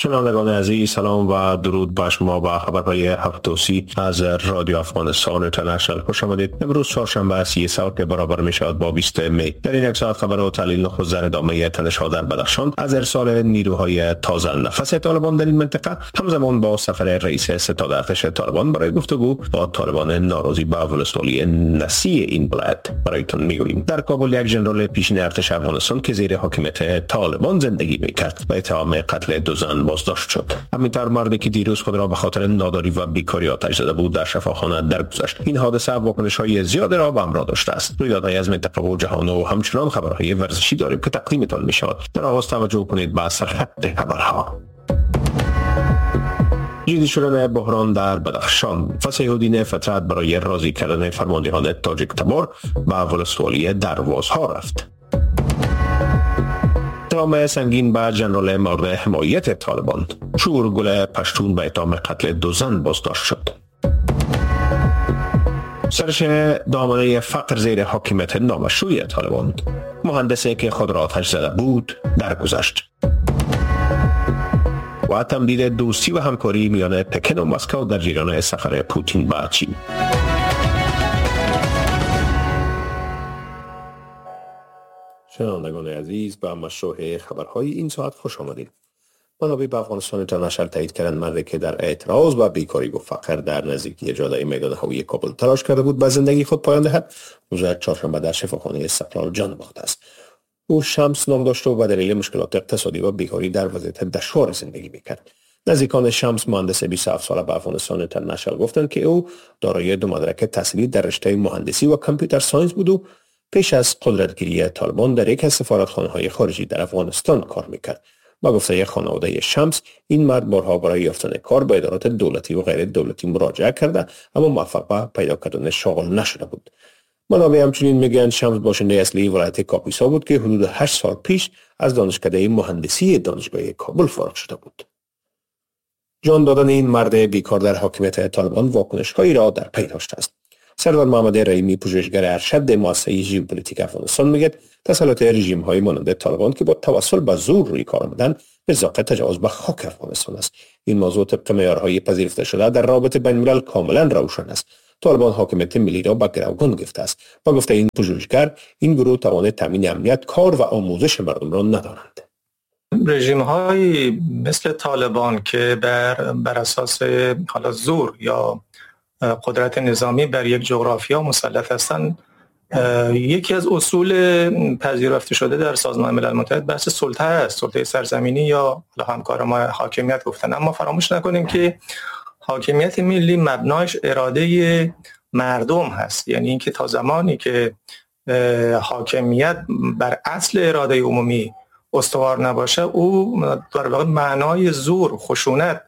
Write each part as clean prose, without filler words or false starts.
شنوندگان عزیز، سلام و درود بر شما و خبرهای هفتوسی از رادیو افغانستان اینترنشنال خوش آمدید. امروز چهارشنبه است، 1 ساعت که برابر می شود با 20 می. در این یک ساعت خبر و تحلیل نخست در ادامه تنش‌ها در بدخشان از ارسال نیروهای تازه نفس طالبان در این منطقه، همزمان با سفر رئیس ستاد ارتش طالبان برای گفتگو با طالبان ناراضی به ولسوالی نسیه این ولایت برایتون میگوییم. در کابل یک ژنرال پیشین ارتش افغانستان که زیر حاکمیت طالبان زندگی میکرد به اتهام قتل 2 زن بازداشت شد. همینطور مردی که دیروز خود را به خاطر ناداری و بیکاری آتش زده بود در شفاخانه درگذشت. این حادثه واکنش‌های زیادی را به همراه داشته است. رویدادهای از منطقه و جهان و همچنان خبرهای ورزشی داریم که تقدیمتان می‌شود. در آغاز توجه کنید به سرخط خبرها. جدی شدن بحران در بدخشان. فصیح‌الدین فطرت برای راضی کردن فرماندهان تاجیک تبار به ولسوالی دروازها رفت. اتهام سنگین به ژنرال مورد حمایت طالبان. شورگل پشتون به اتهام قتل 2 زن بازداشت شد. سرش دامنه فقر زیر حاکمیت نامشروع طالبان. مهندسی که خود را آتش زده بود درگذشت. و تمدید دوستی و همکاری میان پکن و مسکو در جریان سفر پوتین به چین. شنوندگان عزیز، به مشروع خبرهای این ساعت خوش آمدید. منابع به افغانستان اینترنشنال تایید کردند مردی که در اعتراض به بیکاری و فقر در نزدیکی جاده میدان هوایی کابل تلاش کرده بود به زندگی خود پایان دهد، روز چهارشنبه در شفاخانه استقلال جان باخته است. او شمس نام داشت و به دلیل مشکلات اقتصادی و بیکاری در وضعیت دشوار زندگی میکرد. نزدیکان شمس، مهندس 27 ساله به افغانستان اینترنشنال گفتند که او دارای 2 مدرک تحصیلی در رشته مهندسی و کامپیوتر ساینس بود و پیش از قدرتگیری طالبان در یک از سفارتخانه‌های خارجی در افغانستان کار میکرد. با گفته یک خانواده شمس، این مرد بارها برای یافتن کار به ادارات دولتی و غیر دولتی مراجعه کرده اما موفق به پیدا کردن شغل نشده بود. منابع همچنین میگن شمس باشنده اصلی ولایت کاپیسا بود که حدود 8 سال پیش از دانشکده مهندسی دانشگاه کابل فارغ شده بود. جان دادن این مرد بیکار در حاکمیت طالبان واکنش‌هایی را در پی داشته است. سردار محمد رحیمی، پژوهشگر ارشد مؤسسه ژئوپلیتیک افغانستان، میگه تسلط رژیم‌های مانند طالبان که با توسل به زور روی کار آمدن نزاکت تجاوز به خاک افغانستان است. این موضوع طبق معیارهای پذیرفته شده در رابطه بین الملل کاملا روشن است. طالبان حاکمیت ملی را به گروگان گرفته است. با گفته این پژوهشگر، این گروه توان تامین امنیت، کار و آموزش مردم را ندارند. رژیم‌های مثل طالبان که بر اساس حالا زور یا قدرت نظامی بر یک جغرافیا مسلط هستند، یکی از اصول پذیرفته شده در سازمان ملل متحد بحث سلطه است، سلطه سرزمینی یا همکار ما حاکمیت گفتن. اما فراموش نکنیم که حاکمیت ملی مبنایش اراده مردم هست، یعنی اینکه تا زمانی که حاکمیت بر اصل اراده عمومی استوار نباشه، او در واقع معنای زور، خشونت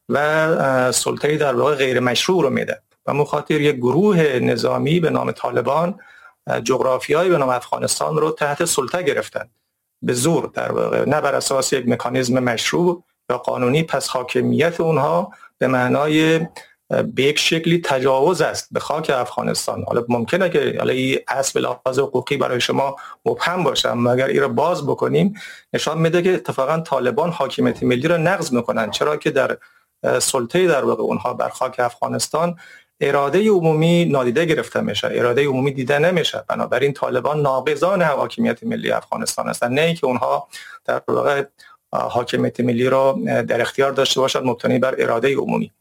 و سلطه در واقع غیر مشروع رو میده. و مخاطر یک گروه نظامی به نام طالبان جغرافیایی به نام افغانستان رو تحت سلطه گرفتن به زور، در واقع نه بر اساس یک مکانیزم مشروع یا قانونی. پس حاکمیت اونها به معنای به یک شکلی تجاوز است به خاک افغانستان. حالا ممکنه که حالا این اصل لحاظ حقوقی برای شما مبهم باشه، اما اگر این رو باز بکنیم نشان میده که اتفاقا طالبان حاکمیت ملی رو نقض میکنن، چرا که در سلطه در واقع اونها بر خاک افغانستان اراده عمومی نادیده گرفته میشه، اراده عمومی دیده نمیشه. بنابراین طالبان ناقضان حاکمیت ملی افغانستان هستند، نه اینکه اونها در واقع حاکمیت ملی را در اختیار داشته باشند مبتنی بر اراده عمومی.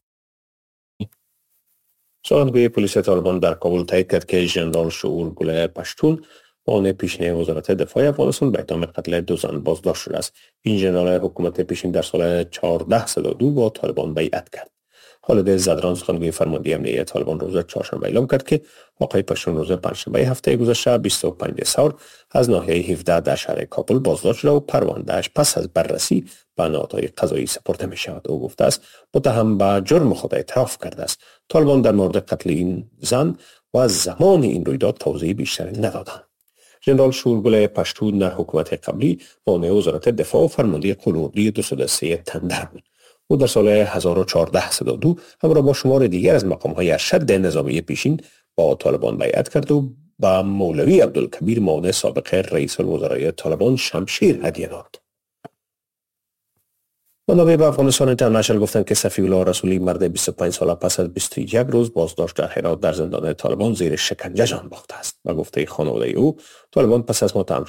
سخنگوی پلیس طالبان در کابل تایید کرد که ژنرال شورگل پشتون معاون پیشین وزارت دفاع افغانستان به اتهام قتل 2 زن بازداشت شده است. این ژنرال حکومت پیشین در سال 1402 با طالبان بیعت کرد. خالد زدران، سخنگوی فرمانده امنیتی طالبان، روز چهارشنبه اعلام کرد که آقای پشتون روز پنجشنبه هفته گذشته 25 دسامبر از ناحیه 17 در شهر کابل بازداشت شده و پروندهش پس از بررسی به نهادهای قضایی سپرده می شود. او گفته است متهم به جرم خود اعتراف کرده است. طالبان در مورد قتل این زن و از زمان این رویداد توضیح بیشتری ندادند. ژنرال شورگل پشتون در حکومت قبلی معاون وزارت دفاع و فرمانده قلوردی 203 تندر بود. او در سال 1402 همراه با شمار دیگر از مقام‌های ارشد نظامی پیشین با طالبان بیعت کرد و با مولوی عبدالکبیر معاون سابق رئیس الوزرای طالبان شمشیر هدیه داد. منابع به افغانستان اینترنشنال گفتند که صفی الله رسولی مرد 25 ساله پس از 21 روز بازداشت در هرات در زندان طالبان زیر شکنجه جان باخته است. و گفته خانواده او پس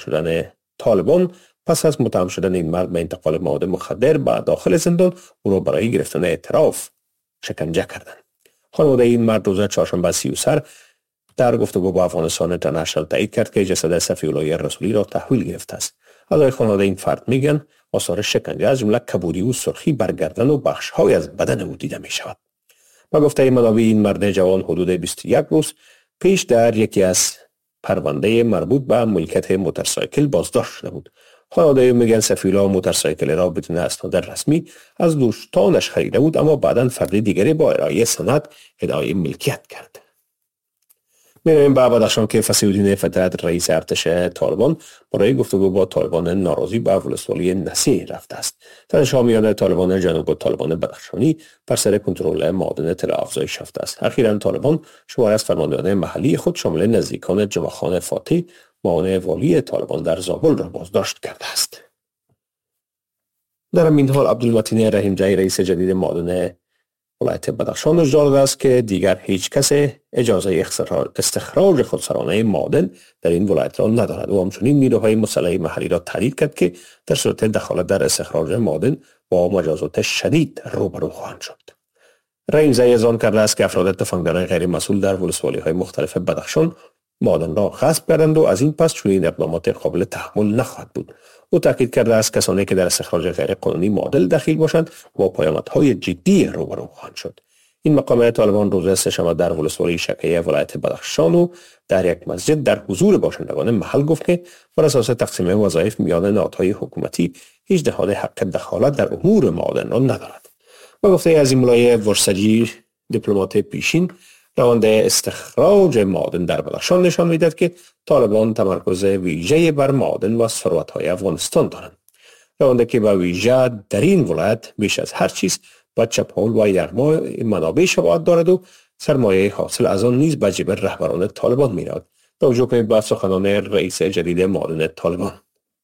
از متهم شدن این مرد به انتقال مواد مخدر به داخل زندان او را برای گرفتن اعتراف شکنجه کردند. خانواده این مرد روز چهارشنبه 30 سر در گفتگو با افغانستان اینترنشنال تایید کرد که جسد صفی الله رسولی را تحویل گرفته است. اعضای خانواده این فرد میگن آثار شکنجه از جمله کبودی و سرخی بر گردن و بخش‌های از بدن او دیده می شود. و گفته منابع این مرد جوان حدود 21 روز پیش در یکی از پرونده مربوط به ملکیت موتورسایکل بازداشت شده بود. خانواده میگن صفی الله موتورسایکل را بدون اسناد رسمی از دوستانش خریده بود، اما بعداً فرد دیگری با ارائه سند ادعای ملکیت کرد. می‌رویم به بدخشان که فصیح‌الدین فطرت رئیس ارتش طالبان برای گفتگو با طالبان ناراضی به ولسوالی نسیه رفته است. تنش حامیان طالبان جنوب و طالبان بدخشانی بر سر کنترل معادن طلا افزایش یافته است. اخیراً طالبان شماری از فرماندهان محلی خود شامل نزدیکان جمعه‌خان فاتح معاون والی طالبان در زابل را بازداشت کرده است. در این حال عبدالمتین رحیمجی رئیس جدید معادن ولایت بدخشان اجرا داده است که دیگر هیچ کس اجازه استخراج خودسرانه معادن در این ولایت را ندارد و همچنین نیروهای مسلح محلی را تهدید کرد که در صورت دخالت در استخراج معادن با مجازات شدید روبرو خواهند شد. رحیمجی اذعان کرده است که افراد تفنگدار غیر مسئول در ولسوالی‌های مختلف بدخشان معادن را غصب کردند و از این پس چنین اقدامات قابل تحمل نخواهد بود. او تاکید کرده است کسانی که در استخراج غیر قانونی معادن دخیل باشند با پیامدهای جدی روبرو خواهند شد. این مقام طالبان روز سه‌شنبه در ولسوالی شکیه ولایت بدخشان و در یک مسجد در حضور باشندگان محل گفت که بر اساس تقسیم وظایف میان نهادهای حکومتی هیچ نهاد حق دخالت در امور معادن را ندارد. و گفته عظیم الله ورسجی دیپلمات پیشین روند استخراج معادن در بدخشان نشان می‌دهد که طالبان تمرکز ویژه بر معادن و ثروت‌های افغانستان دارند. روندی که با ویژه در این ولایت بیش از هر چیز با چپاول و یغما منابع شباهت دارد و سرمایه حاصل از آن نیز به جیب رهبران طالبان می‌رود. توجه کنید به سخنان رئیس جدید معادن طالبان.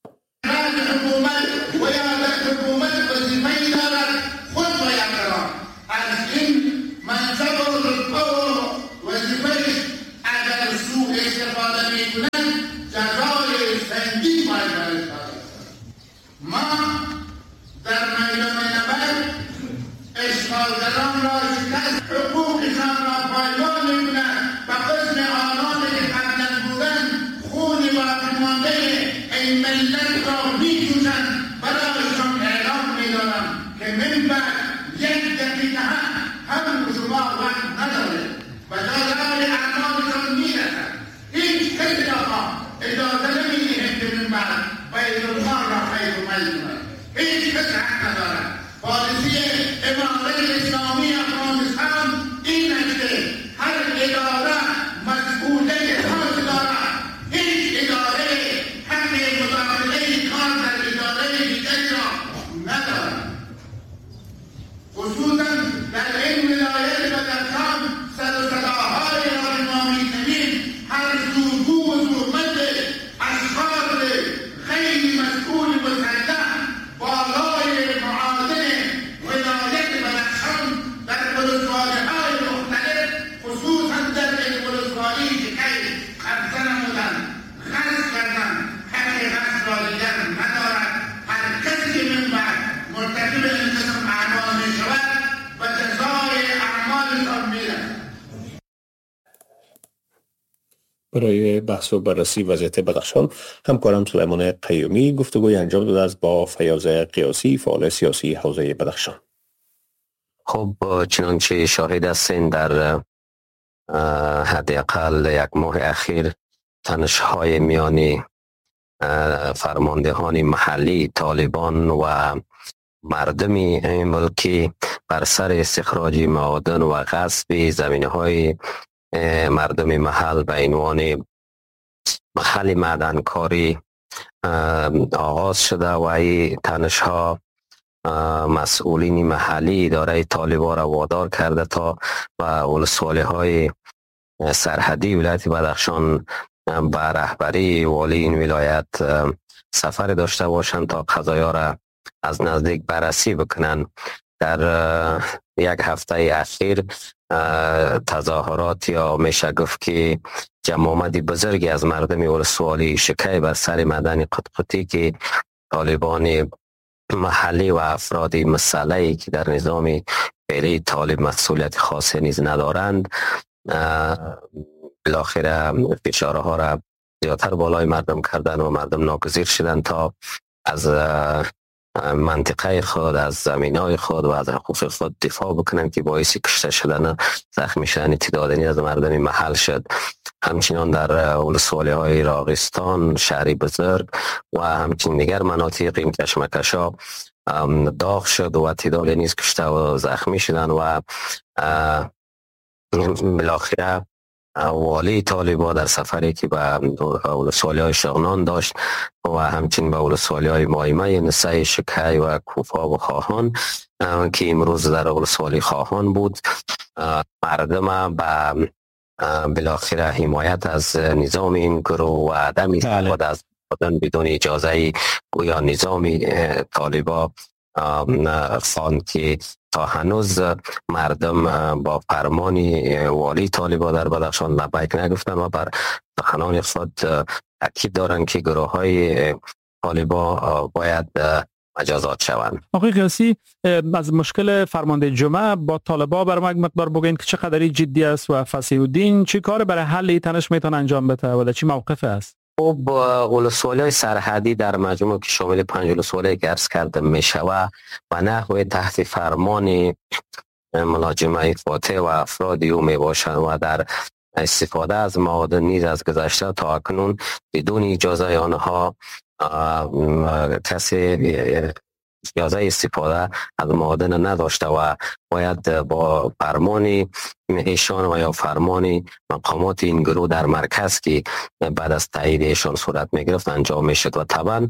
برای بحث و بررسی وضعیت بدخشان همکارم سلیمان قیومی گفتگوی انجام داده است با فیاض قیاسی فعال سیاسی حوزه بدخشان. خب چنانچه شاهد هستین در حداقل یک ماه اخیر تنش‌های میان فرماندهان محلی طالبان و مردم این ملکی بر سر استخراج معادن و غصب زمینه‌های مردم محل به عنوان محل معدنکاری آغاز شده و این تنش‌ها مسئولین محلی اداره طالبان را وادار کرده تا به ولسوالی‌های سرحدی ولایت بدخشان به رهبری والی این ولایت سفر داشته باشند تا قضایا را از نزدیک بررسی بکنن. در یک هفته اخیر تظاهرات یا میشه گفت که جمعیت بزرگی از مردم ولسوالی شکی بر سر معدن قطقطی که طالبان محلی و افراد مسلحی که در نظام فعلی طالب مسئولیت خاصی نیز ندارند بالاخره فشارها را زیادتر بالای مردم کردن و مردم ناگزیر شدند تا از منطقه خود، از زمینای خود و از حقوق خود دفاع بکنند که باعث کشته شدن زخمی شدن تعدادی از مردم محل شد. همچنان در ولسوالی های راغستان، شهری بزرگ و همچنین دیگر مناطق این کشمکش‌ها داغ شد و تعدادی نیز کشته و زخمی شدن و بالاخره والی طالبان در سفری که به ولسوالی های شغنان داشت و همچنین به ولسوالی های مایمه، نسای، شکی و کوفا و خواهان که امروز در ولسوالی خواهان بود، مردم به بالاخره حمایت از نظام این گروه و عدم استفاده از بدون اجازه گویا نظام طالبان خواند که تا هنوز مردم با فرمان والی طالبان در بدخشان لبیک نگفتن و بر سخنان خود تاکید دارند که گروه های طالبان باید مجازات شوند. آقای قیاسی، از مشکل فرمانده جمعه با طالبان بر ما یک مقدار بگوین که چقدر جدی است و فصیح الدین چی کار برای حل تنش میتونه انجام بده و در چی موقف است؟ خب ولسوالی های سرحدی در مجموع که شامل 5 ولسوالی گرز کرده می شود و نحوه تحت فرمان ملاجمه فاتح و افرادی او می باشند و در استفاده از مواد نیز از گذشته تا اکنون بدون اجازه آنها کسی اجازه استفاده از معادن نداشته و باید با فرمان ایشان و یا فرمان مقامات این گروه در مرکز که بعد از تایید ایشان صورت می گرفت انجام می شد. و طبعا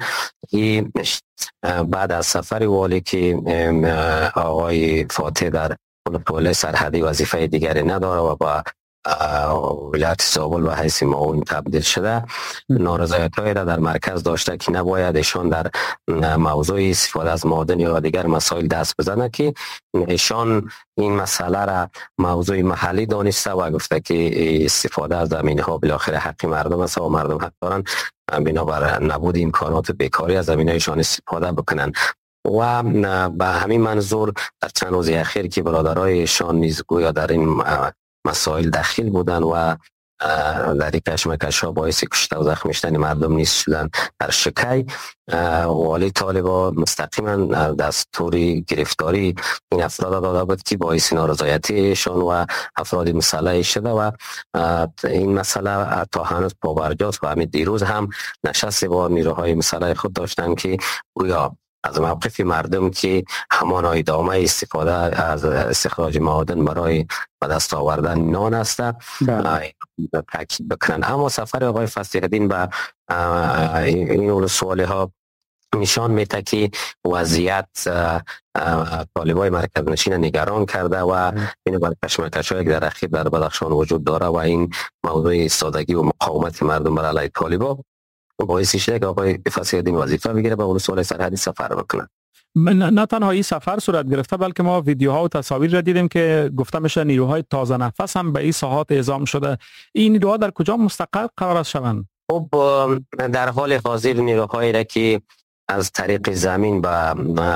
بعد از سفر والی که آقای فاتح در ولایت سرحدی وظیفه دیگری نداره و با ولایت زابل و حیث معاون تبدیل شده، نارضایتی را در مرکز داشته که نباید ایشان در موضوع استفاده از معادن یا دیگر مسائل دست بزنه که ایشان این مسئله را موضوع محلی دانسته و گفته که استفاده از زمینه ها بالاخره حق مردم است و مردم حق دارند بنابر نبود امکانات بیکاری از زمینه ایشان استفاده بکنن. و به همین منظور در چند روز اخیر که برادرای ایشان نیز گویا در این مسائل داخل بودن و در این کشمکش ها باعث کشته و زخمی شدن مردم نیز شدن. در شکی والی طالبان مستقیما دستوری گرفتاری این افراد داده بود که باعث نارضایتیشان و افراد مسلح شده و این مسئله تا هنوز پابرجاست و همین دیروز هم نشست با نیروهای مسلح خود داشتن که گویا از موقف مردم که همان ادامه استفاده از استخراج معادن برای به دست آوردن نان است تاکید بکنن. اما سفر آقای فصیح الدین به این ولسوالی ها نشان میده که وضعیت طالبای مرکز نشین نگران کرده و این بر کشمکش‌هایی که در اخیر در بدخشان وجود داره و این موضوع ایستادگی و مقاومت مردم بر علیه طالبان باعث شده که آقای فصیح الدین وظیفه بگیره به ولسوالی سرحدی سفر بکنه. نه تنها این سفر صورت گرفته بلکه ما ویدیوها و تصاویر را دیدیم که گفته میشه نیروهای تازه نفس هم به این ساحات اعزام شده. این نیروها در کجا مستقر قرار شوند؟ خب در حال حاضر نیروهایی را که از طریق زمین به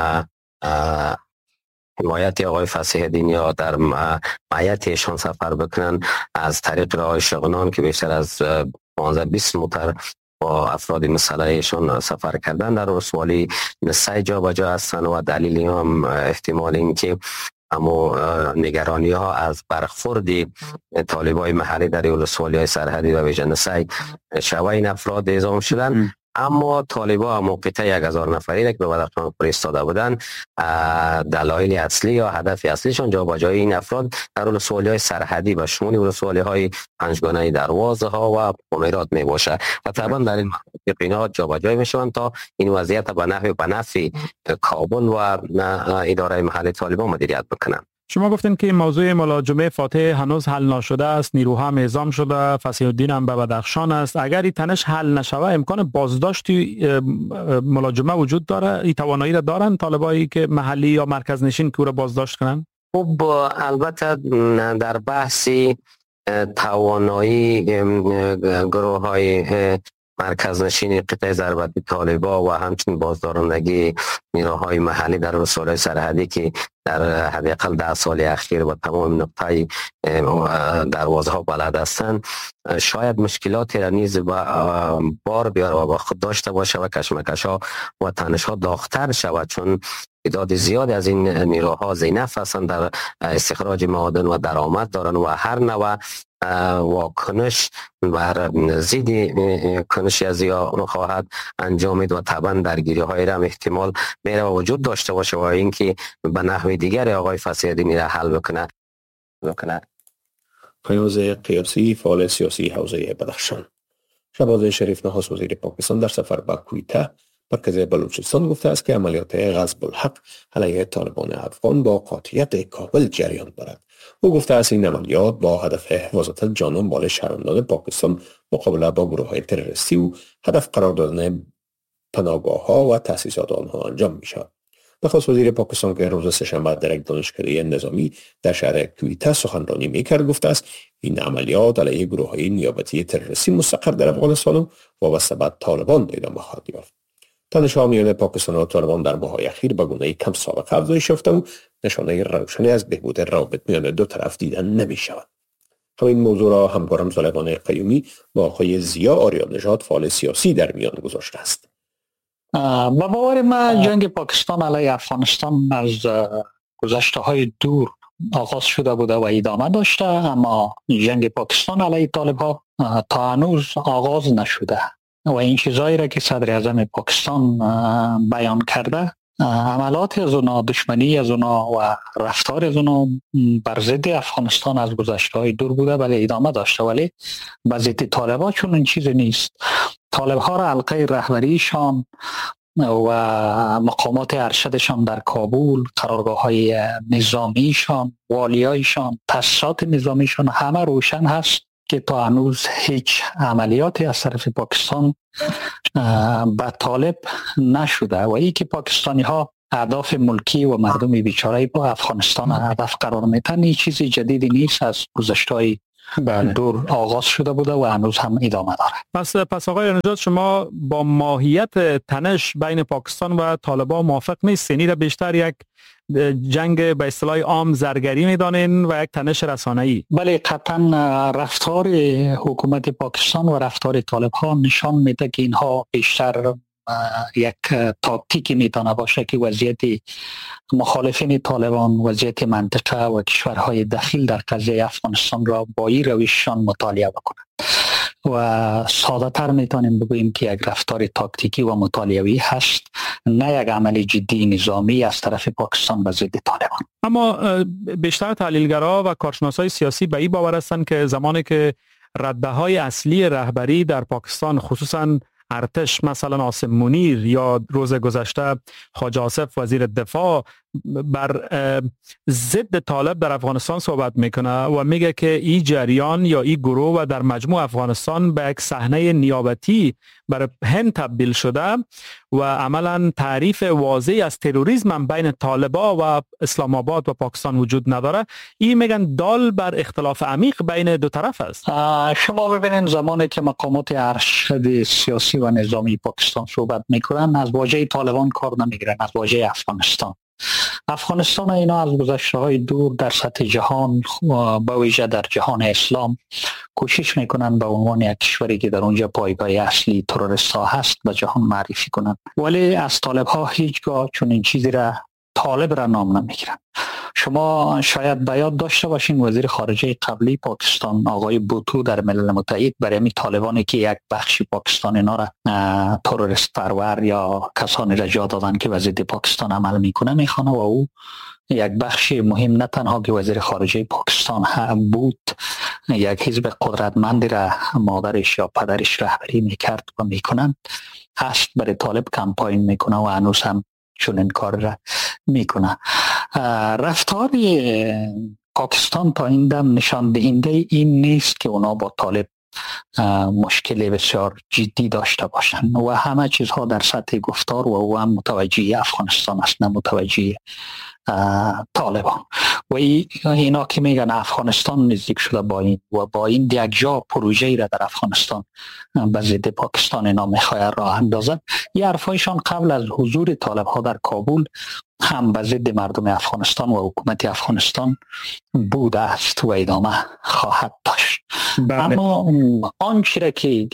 حمایت آقای فصیح الدین یا در معیت ایشان سفر بکنن از طریق راه شغنان که بیشتر از 15-20 موتر با افراد مسلح ایشان سفر کردن در ولسوالی نسای جا به جا هستند و دلیلی هم احتمال این که اما نگرانی ها از برخورد طالبای محلی در ولسوالی های سرحدی و ویژه نسای شوه این افراد اعزام شدن. اما طالبان موقعیت 1000 نفری را که به بدخشان فرستاده بودن دلایل اصلی یا هدف اصلیشان جابجایی این افراد در ولسوالی های سرحدی و شمول ولسوالی های پنجگانه دروازه ها و قمیرات می باشه و طبعا در این مناطق جابجایی می شوند تا این وضعیت به نفع کابل و اداره محلی طالبان مدیریت بکنند. شما گفتین که موضوع ملاجمه فاتح هنوز حل نشده است، نیروها هم اعزام شده، فصیح الدین هم به بدخشان است. اگر این تنش حل نشوه امکان بازداشت ملاجمه وجود داره؟ این توانایی را دارن طالبایی که محلی یا مرکز نشین که او را بازداشت کنن؟ خب البته در بحثی توانایی گروه های مرکز نشین قطعه ضربتی طالبا و همچنین بازدارندگی نیروهای محلی در رسوله سرحدی که در حداقل 10 سال اخیر و تمام نقطه دروازه ها بلد هستند، شاید مشکلاتی را نیز بار بیاره و با خود داشته باشه و کشمکش ها و تنش ها داغ‌تر شود، چون تعداد زیادی از این نیروها ذینف هستند، در استخراج معادن و درآمد دارند و هر نوع واکنش بر ضد کنشی از یا خواهد انجامید و طبعا درگیری های را احتمال میره و وجود داشته باشه و اینکه به نحو دیگر آقای فصیح الدین را حل بکنه. پیاز قیاسی فعال سیاسی حوزه بدخشان. شهباز شریف نخست وزیر پاکستان در سفر به کویته مرکز بلوچستان گفته است که عملیات غصب الحق علیه طالبان افغان با قاطعیت کابل جریان دارد. او گفته است این عملیات با هدف حفاظت جان و مال شهروندان پاکستان مقابله با گروه های تروریستی و هدف قرار دادن پناهگاه ها و تأسیسات آنها انجام می شود. نخست وزیر پاکستان که روز سه‌شنبه در یک دانشکده نظامی در شهر کویته سخنرانی میکرد گفته است این عملیات علیه گروه های نیابتی تروریستی مستقر در افغانستان و وابسته به طالبان ادامه خواهد یافت. تنش‌ها میان پاکستان و طالبان در ماه‌های اخیر به گونه‌ای کم سابقه افزایش یافته و نشانه روشنی از بهبود روابط میان دو طرف دیدن نمی‌شود. همین موضوع را همکارم ظالبان قیومی با آقای ضیا آریانژاد فعال سیاسی در میان گذاشته است. با باور من جنگ پاکستان علیه افغانستان از گذشته‌های دور آغاز شده بوده و ادامه داشته، اما جنگ پاکستان علیه طالب‌ها تا هنوز آغاز نشده و این چیزایی را که صدر اعظم پاکستان بیان کرده، عملات از اونا، دشمنی از اونا و رفتار از اونا بر ضد افغانستان از گذشته‌های دور بوده ولی ادامه داشته، ولی به ضد طالب‌ها چون این چیز نیست. طالب‌ها را حلقه رهبریشان و مقامات ارشدشان در کابل، قرارگاه‌های نظامیشان، والیایشان، تاسیسات نظامیشان همه روشن هست که تا هنوز هیچ عملیاتی از طرف پاکستان به طالب نشده و ای که پاکستانی ها اهداف ملکی و مردم بیچاره با افغانستان هدف قرار میتن، این چیزی جدیدی نیست، از گذشته‌های دور آغاز شده بوده و هنوز هم ادامه داره. پس آقای آریانژاد شما با ماهیت تنش بین پاکستان و طالبان موافق نیستین؟ این را بیشتر یک جنگ به اصطلاح عام زرگری میدانین و یک تنش رسانه‌ای؟ بله، قطعا رفتار حکومت پاکستان و رفتار طالب‌ها نشان میده که اینها بیشتر یک تاکتیکی میتونه باشه که وضعیت مخالفین طالبان، وضعیت منطقه و کشورهای داخل در قضیه افغانستان را با این روششان مطالعه بکنند و ساده تر میتونیم بگوییم که یک رفتار تاکتیکی و مطالعه‌ای هست، نه یک عمل جدی نظامی از طرف پاکستان به ضد طالبان. اما بیشتر تحلیلگرها و کارشناسای سیاسی به این باور هستند که زمانی که رده‌های اصلی رهبری در پاکستان خصوصا ارتش، مثلا عاصم منیر یا روز گذشته خواجه آصف وزیر دفاع، بر ضد طالب در افغانستان صحبت میکنه و میگه که این جریان یا این گروه و در مجموع افغانستان به یک صحنه نیابتی بر هند تبدیل شده و عملا تعریف واضحی از تروریسم هم بین طالبا و اسلام آباد و پاکستان وجود نداره. این میگن دال بر اختلاف عمیق بین دو طرف است. شما ببینید زمانی که مقامات ارشد سیاسی و نظامی پاکستان صحبت میکنن از واژه طالبان کار نمیگیرن، از واژه افغانستان اینا از گذشته‌های دور در سطح جهان با ویژه در جهان اسلام کوشش میکنن به عنوان یک کشوری که در اونجا پایگاه اصلی تروریست‌ها هست به جهان معرفی کنن، ولی از طالب‌ها هیچگاه چون این چیزی را طالب را نام نمیگیرن. شما شاید به یاد داشته باشین وزیر خارجه قبلی پاکستان آقای بوتو در ملل متحد برای می طالبانی که یک بخشی پاکستان اینا را تروریست پرور یا کسانی را جا دادن که ضد پاکستان عمل میکنه میخوانه و او یک بخشی مهم نه تنها که وزیر خارجه پاکستان بود، یک حزب قدرتمندی را مادرش یا پدرش رهبری میکرد و میکنن، هست برای طالب کمپاین میکنه و هنوز هم چون این کار را میکنه. رفتار پاکستان تا این دم نشان دهنده این نیست که اونا با طالب مشکل بسیار جدی داشته باشند و همه چیزها در سطح گفتار و او هم متوجه افغانستان است نه متوجه طالبان و اینا که میگن افغانستان نزدیک شده با این و با این یک جا پروژه‌ای را در افغانستان به ضد پاکستان اینا میخواهد راه اندازد. این حرفایشان قبل از حضور طالب ها در کابل هم به ضد مردم افغانستان و حکومت افغانستان بوده است و ادامه خواهد داشت. اما آنچه را که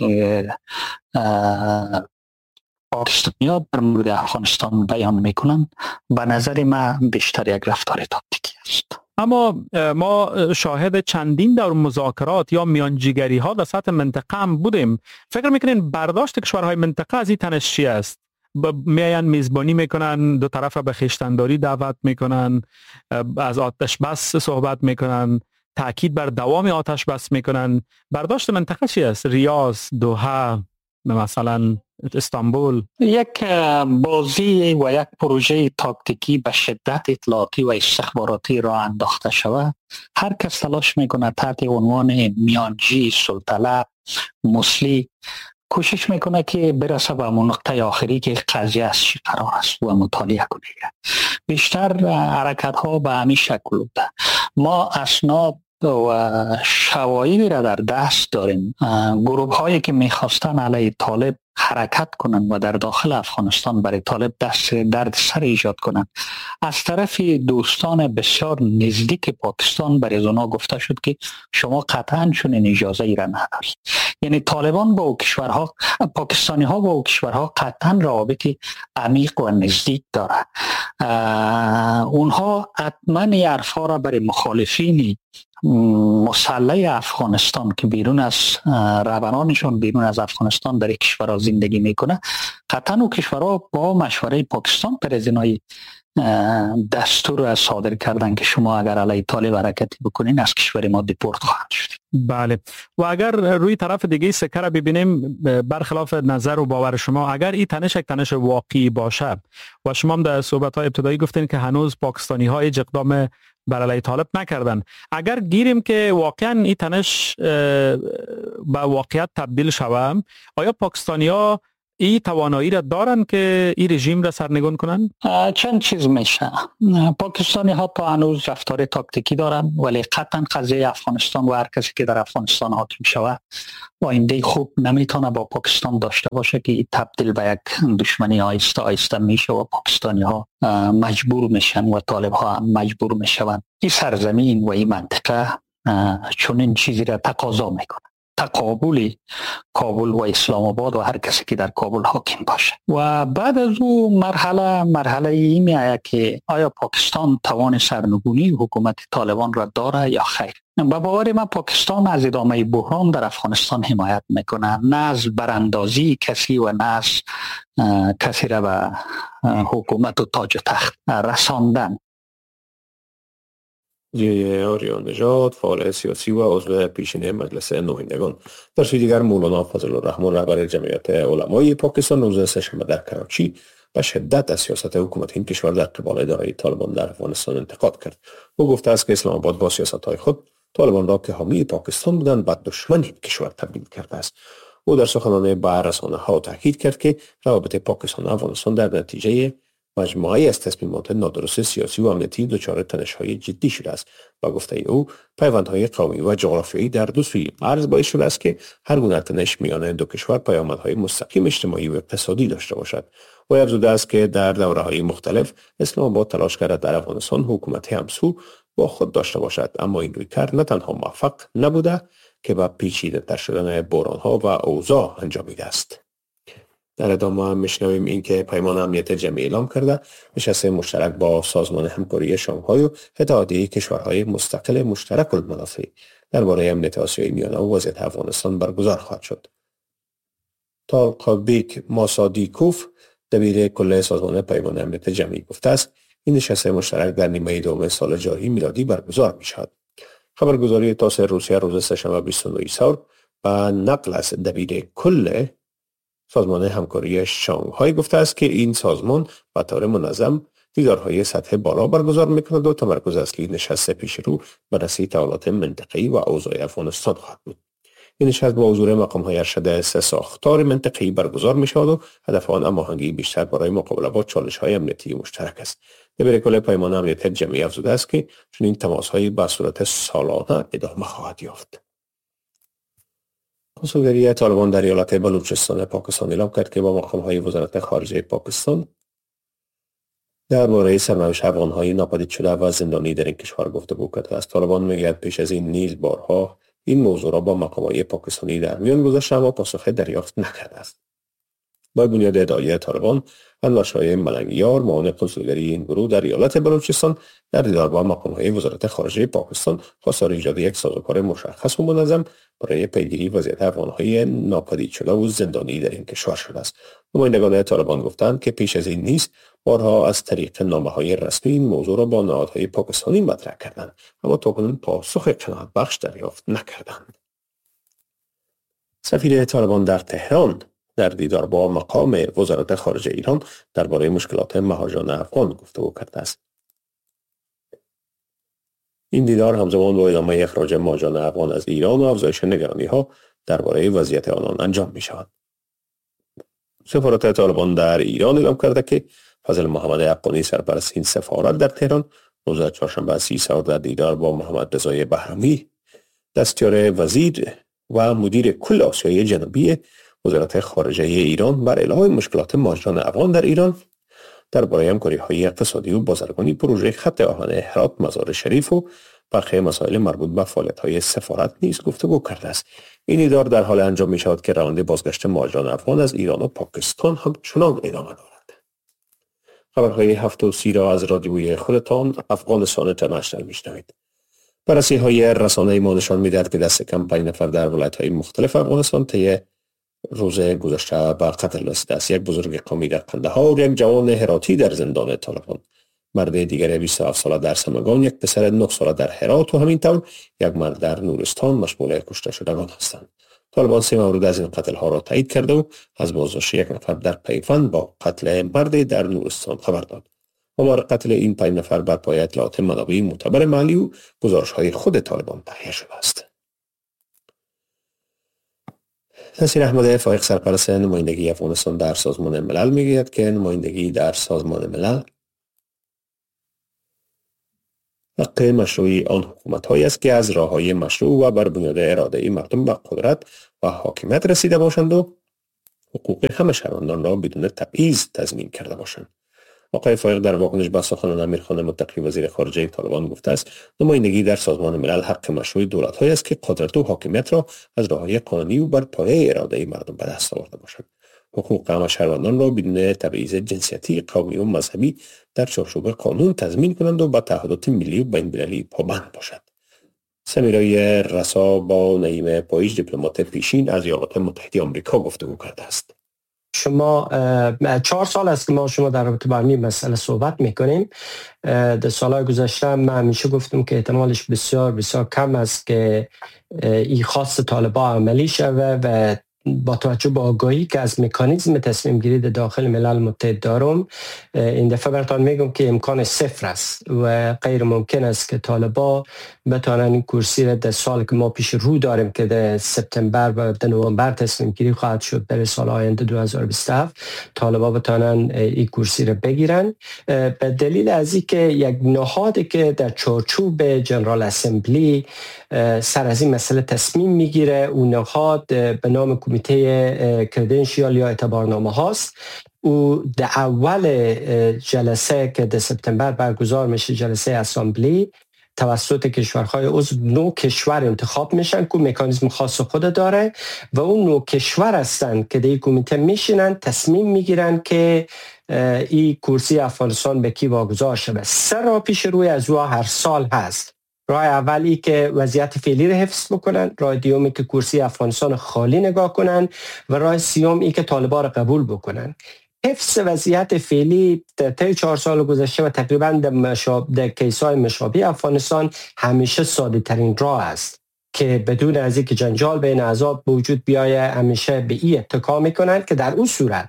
پاکستانی‌ها در مورد افغانستان بیان میکنن به نظر من بیشتر یک رفتار تاکتیکی است. اما ما شاهد چندین دور مذاکرات یا میانجیگری ها در سطح منطقه هم بودیم. فکر میکنین برداشت کشورهای منطقه از این تنش چی است؟ میان میزبانی میکنن، دو طرف به خویشتنداری دعوت میکنن، از آتش بس صحبت میکنن، تاکید بر دوام آتش بس میکنن. برداشت منطقه چی است؟ ریاض، دوحه، مثلا استانبول. یک بازی و یک پروژه تاکتیکی به شدت اطلاعاتی و استخباراتی را انداخته شود. هر کس تلاش میکنه تحت عنوان میانجی، سلطلب، مسلی کوشش میکنه که برسه به نقطه آخری که قضیه از چی قرار است و مطالعه کنه. بیشتر حرکت ها به همین شکل بوده. ما اسناد و شواهدی را در دست داریم. گروه هایی که میخواستن علیه طالب حرکت کنن و در داخل افغانستان برای طالب درد سر ایجاد کنن، از طرف دوستان بسیار نزدیک پاکستان برای اونا گفته شد که شما قطعا چنین اجازه ای را ندارید. یعنی طالبان با کشورها، پاکستانی ها با کشورها قطعا روابط عمیق و نزدیک داره. اونها حتما این حرفا را برای مخالفین مسلح افغانستان که بیرون از رهبرانشون بیرون از افغانستان در کشورها زندگی میکنه، قطعا او کشورها با مشوره پاکستان پرزینای دستور را صادر کردن که شما اگر علیه طالب حرکتی بکنین از کشور ما دیپورت خواهد شد. بله. و اگر روی طرف دیگه سکه را ببینیم، برخلاف نظر و باور شما، اگر این تنش یک تنش واقعی باشه و شما هم در صحبت‌های ابتدایی گفتین که هنوز پاکستانی‌ها هیچ اقدام بر علیه طالب نکردن، اگر گیریم که واقعا این تنش به واقعیت تبدیل شود، آیا پاکستانی‌ها این توانایی را دارن که این رژیم را سرنگون کنن؟ چند چیز میشه. پاکستانی ها تا هنوز رفتار تاکتیکی دارن، ولی قطعا قضیه افغانستان و هر کسی که در افغانستان حاکم شود آینده خوب نمیتونه با پاکستان داشته باشه که این تبدیل به یک دشمنی آیسته آیسته میشه و پاکستانی ها مجبور میشن و طالب ها مجبور میشن این سرزمین و این منطقه چون این چیزی را تقاضا میکنه، تقابل کابل و اسلام آباد و هر کسی که در کابل حاکم باشه. و بعد از او مرحله این میآید که آیا پاکستان توان سرنگونی حکومت طالبان را داره یا خیر. با باور من پاکستان از ادامه بحران در افغانستان حمایت میکنه، نه از براندازی کسی و نه از کسی را به حکومت و تاج و تخت رساندن. آریان نژاد، فعال سیاسی و عضو پیشین مجلس نمایندگان. در سوی دیگر مولانا فضل الرحمن رهبر جمعیت علمای پاکستان روز سه‌شنبه در کراچی به شدت از سیاست حکومت این کشور در قبال اداره طالبان در افغانستان انتقاد کرد. او گفته است که اسلام آباد با سیاست‌های خود طالبان را که حامی پاکستان بودند به دشمن این کشور تبدیل کرده است. او در سخنان به رسانه‌ها تاکید کرد که روابط پاکستان و افغانستان در نتیجه مجموعه‌ای از تصمیمات نادرست سیاسی و امنیتی دچار تنش‌های جدی شده است. با گفته او پیوندهای قومی و جغرافیایی در دو سوی مرز باعث شده است که هر گونه تنش میان دو کشور پیامدهای مستقیم اجتماعی و اقتصادی داشته باشد. و افزوده است که در دوره‌های مختلف اسلام آباد تلاش کرده در افغانستان حکومت همسو با خود داشته باشد، اما این رویکرد نه تنها موفق نبوده که به پیچیده‌تر شدن بحران‌ها و اوضاع انجامیده است. در ادامه هم میشنویم این که پیمان امنیت جمعی اعلام کرده نشست مشترک با سازمان همکاری شانگهای و اتحادیه کشورهای مستقل مشترک المنافع درباره امنیت آسیای میانه و وضعیت افغانستان برگزار خواهد شد. طالقابیک ماسادیکوف دبیر کل سازمان پیمان امنیت جمعی گفته است این نشست مشترک در نیمه دوم سال جاری میلادی برگزار میشود. خبرگزاری تاس روسیه روز سه‌شنبه 29 ثور به نقل از دبیر کل سازمان همکاری شانگهای گفته است که این سازمان به طور منظم دیدارهای سطح بالا برگزار می‌کند و تمرکز اصلی نشست پیش رو بررسی تحولات منطقه‌ای و اوضاع افغانستان خواهد بود. این نشست با حضور مقام‌های ارشد 3 ساختار منطقه‌ای برگزار می‌شود و هدف آن هماهنگی بیشتر برای مقابله با چالش‌های امنیتی مشترک است. در کل پیمان امنیت جمعی افزوده است که چنین تماس‌هایی به صورت سالانه ادامه خواهد یافت. کنسولگری طالبان در ایالت بلوچستان پاکستان اعلام کرد که با مقام‌های وزارت خارجه پاکستان درباره سرنوشت افغان‌های ناپدید شده و زندانی در این کشور گفتگو کرده است. طالبان می‌گوید پیش از این نیز بارها این موضوع را با مقام‌های پاکستانی در میان گذاشته اما پاسخ دریافت نکرده است. با بنیاد ادعای طالبان، اندرشای ملنگیار معاون کنسولگری این گروه در ایالت بلوچستان در دیدار با مقام‌های وزارت خارجه پاکستان خواستار ایجاد یک سازوکار مشخص و منظم برای پیگیری وضعیت افغان‌های ناپدید شده و زندانی در این کشور شده است. نمایندگان طالبان گفتند که پیش از این نیز بارها از طریق نامه‌های رسمی این موضوع را با نهادهای پاکستانی مطرح کردند اما تاکنون پاسخ قناعت‌بخش دریافت نکردند. سفیر طالبان در تهران در دیدار با مقام وزارت خارجه ایران درباره مشکلات مهاجران افغان گفتگو کرده است. این دیدار همزمان با ادامه اخراج مهاجران افغان از ایران و افزایش نگرانی‌ها درباره وضعیت آنان انجام می‌شود. سفارت طالبان در ایران اعلام کرده که فضل محمد حقانی سرپرست این سفارت در تهران روز چهارشنبه 30 سال در دیدار با محمد رضای بهرمی دستیار وزیر و مدیر کل آسیای جنوبی وزارت خارجه ایران بر علاوه مشکلات مهاجران افغان در ایران درباره همکاری‌های اقتصادی و بازرگانی پروژه خط آهن هرات مزار شریف و برخی مسائل مربوط به فعالیت‌های سفارت نیز گفتگو کرده است. این دیدار در حال انجام می‌شود که روند بازگشت مهاجران افغان از ایران و پاکستان همچنان ادامه دارد. خبرهای 7:30 را از رادیوی خودتان افغانستان اینترنشنال میشنوید. بررسی‌های رسانه‌ای ما نشان می‌دهد که دست کم 5 نفر در ولایت‌های مختلف افغانستان طی روز گذشته به قتل رسیده است. یک بزرگ قومی در قندهار، یک جوان هراتی در زندان طالبان، مرد دیگر 27 ساله در سمگان، یک پسر 9 ساله در هرات و همینطور یک مرد در نورستان مشمول کشته شدگان هستند. طالبان 3 مورد از این قتل ها را تایید کرده و از بازداشت یک نفر در پیوند با قتل مرد در نورستان خبر داد. آمار قتل این 5 نفر بر پایه اطلاعات منابع معتبر محلی و گزارش های خود طالبان تهیه شده است. نصیر احمد فائق سرپرست نمایندگی افغانستان در سازمان ملل میگوید که نمایندگی در سازمان ملل حق مشروعی آن حکومت‌هایی است که از راه‌های مشروع و بر بنیاد اراده مردم به قدرت و حاکمیت رسیده باشند و حقوق همه شهروندان را بدون تبعیض تضمین کرده باشند. آقای فائق در واکنش به سخنان امیرخان متقی وزیر خارجه طالبان گفته است نمایندگی در سازمان ملل حق مشروع دولت‌هایی است که قدرت و حاکمیت را از راه‌های قانونی و بر پایه اراده مردم به دست آورده باشند. حقوق همه شهروندان را بدون تبعیض جنسیتی، قومی و مذهبی در چارچوب قانون تضمین کنند و به تعهدات ملی و بین‌المللی پابند باشد. سمیرای رسا با نعیم پاییج دیپلمات پیشین از ایالات متحده آمریکا گفتگو کرده است. شما 4 سال است که ما شما در رابطه با این مسئله صحبت میکنیم. در سالهای گذشته من همیشه گفتم که احتمالش بسیار بسیار کم است که این خواست طالبان عملی شود و با توجه به آگاهی که از مکانیزم تصمیم گیری در داخل ملل متحد دارم، این دفعه براتون میگم که امکان صفر است و غیر ممکن است که طالبان بتوانند این کرسی را در سال که ما پیش رو داریم که در سپتامبر و در نوامبر تصمیم گیری خواهد شد در سال آینده 2027 طالبان بتوانند این کرسی را بگیرن، به دلیل از اینکه یک نهادی که در چارچوب جنرال اسمبلی سر از این مسئله تصمیم میگیره، اون نهاد به نام کمیته کردنشیال یا اعتبارنامه هاست. او در اول جلسه که در سپتامبر برگزار میشه، جلسه اسمبلی، توسط کشورهای عضو 9 کشور انتخاب میشن که مکانیزم خاص خود داره و اون 9 کشور هستن که در این کمیته میشینن تصمیم میگیرن که این کرسی افغانستان به کی واگذار شده. 3 راه پیش روی از او هر سال هست. راه اولی که وضعیت فعلی رو حفظ بکنن، راه دومی که کرسی افغانستان خالی نگاه کنن و راه سومی که طالبان رو قبول بکنن. حفظ وضعیت فعلی در طی 4 سال گذشته و تقریبا در کیس‌های مشابه افغانستان همیشه ساده ترین راه است که بدون از اینکه جنجال بین احزاب وجود بیایه همیشه به این اتکا میکنن که در اون صورت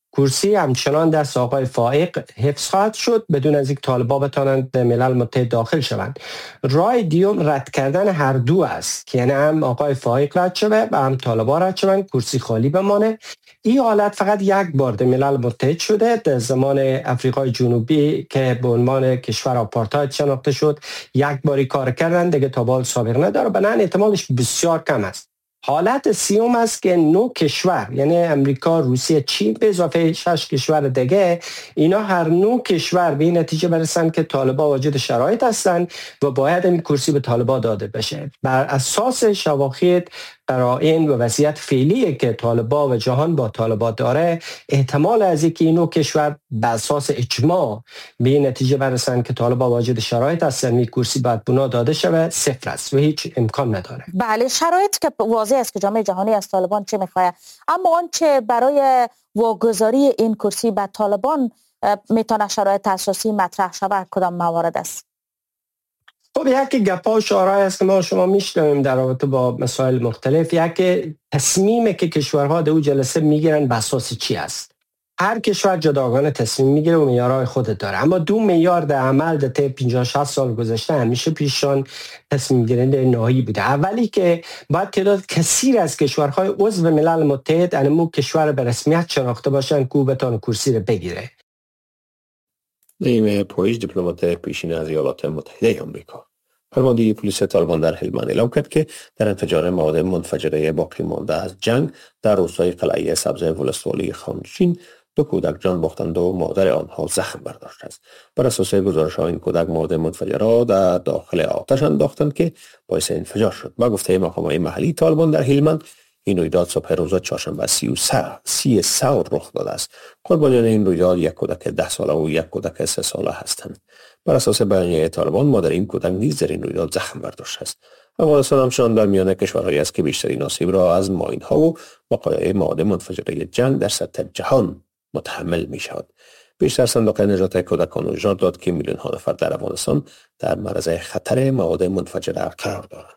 کرسی همچنان دست آقای فائق حفظ خواهد شد بدون از اینکه طالبا بتوانند به ملل متحد داخل شوند. راه دیوم رد کردن هر دو است که یعنی هم آقای فائق رد شود و هم طالبا رد شوند، کرسی خالی بمانه. این حالت فقط یک بار در ملل متحد شده در زمان افریقای جنوبی که به عنوان کشور آپارتاید شناخته شد، یک باری کار کردن دیگه تا بال سابق نداره، بنابراین احتمالش بسیار کم است. حالت سیوم است که 9 کشور یعنی امریکا، روسیه، چین به اضافه 6 کشور دیگه، اینا هر 9 کشور به این نتیجه برسن که طالبا واجد شرایط هستند و باید این کرسی به طالبا داده بشه. بر اساس شواهد، قرائن و وضعیت فعلی که طالبا و جهان با طالبا داره، احتمال از اینکه این 9 کشور به اساس اجماع به این نتیجه برسن که طالبا واجد شرایط هستند این کرسی باید بنا داده شود صفر است و هیچ امکان نداره. بله، شرایط که واضح است که جامعه جهانی از طالبان چه میخواه، اما آنچه برای واگذاری این کرسی به طالبان میتونه شرایط اساسی مطرح شود کدام موارد است؟ خب یکی گپا و شعارهای است که ما شما میشنویم در رابطه با مسائل مختلف. یکی تصمیمی که کشورها در اون جلسه میگیرن به اساس چی است؟ هر کشور جداگانه تصمیم میگیره و معیارهای خودت داره، اما 2 معیار در عمل در طی 50-60 سال گذشته همیشه پیششان تصمیم گیرنده نهایی بوده. اولی که باید تعداد کثیر از کشورهای عضو ملل متحد انمو کشور به رسمیت شناخته باشن که بتونه کرسی رو بگیره. نیم پویش دیپلمات پیشین از ایالات متحده آمریکا. فرمانده پلیس طالبان در هلمند اعلام کرد که در انفجار مواد منفجره باقی مانده از جنگ در روستای قلعه سبز ولسوالی خانشین 2 کودک جان باختند و مادر آنها زخم برداشته است. بر اساس گزارش‌ها این کودک مواد منفجره در داخل آتش انداختند که باعث انفجار شد. با گفته مقامات محلی طالبان در هلمند، این رویداد صبح روز چهارشنبه 30 ثور رخ داده است. قربانیان این رویداد یک کودک 10 ساله و یک کودک 3 ساله هستند. بر اساس بیانیه طالبان، مادر این کودک نیز در این رویداد زخم برداشته است. افغانستان همچنان در میان کشورهایی است که بیشترین آسیب را از ماین‌ها و بقایای مواد منفجره جنگ در سطح جهان متحمل می شود. بیشتر صندوق نجات کودکان هشدار داد که میلیون‌ها نفر در افغانستان در معرض خطر مواد منفجره قرار دارند.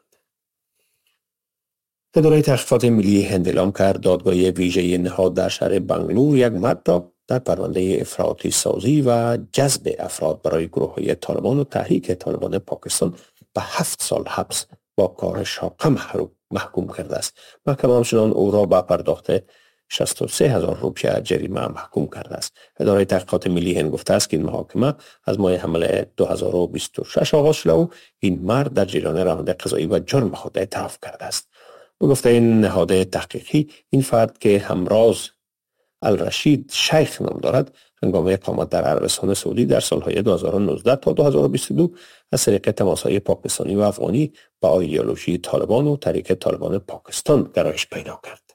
اداره تحقیقات ملی هند اعلام کرد دادگاه ویژه نهاد در شهر بنگلور یک مرد را در پرونده افراطی سازی و جذب افراد برای گروه‌های طالبان و تحریک طالبان پاکستان به 7 سال حبس با کار شاقه محکوم کرده است. محکمه همچنان او را به پرداخت 63,000 روپیه جریمه محکوم کرده است. اداره تحقیقات ملی هند گفته است که این محاکمه از ماه حمل 2026 آغاز شده و این مرد در جریان روند قضایی و جرم خود اعتراف کرده است. به گفته این نهاد تحقیقی، این فرد که همراز الرشید شیخ نام دارد، هنگام اقامت در عربستان سعودی در سالهای 2019 تا 2022 از طریق تماس‌های پاکستانی و افغانی با ایدئولوژی طالبان و تحریک طالبان پاکستان گرایش پیدا کرد.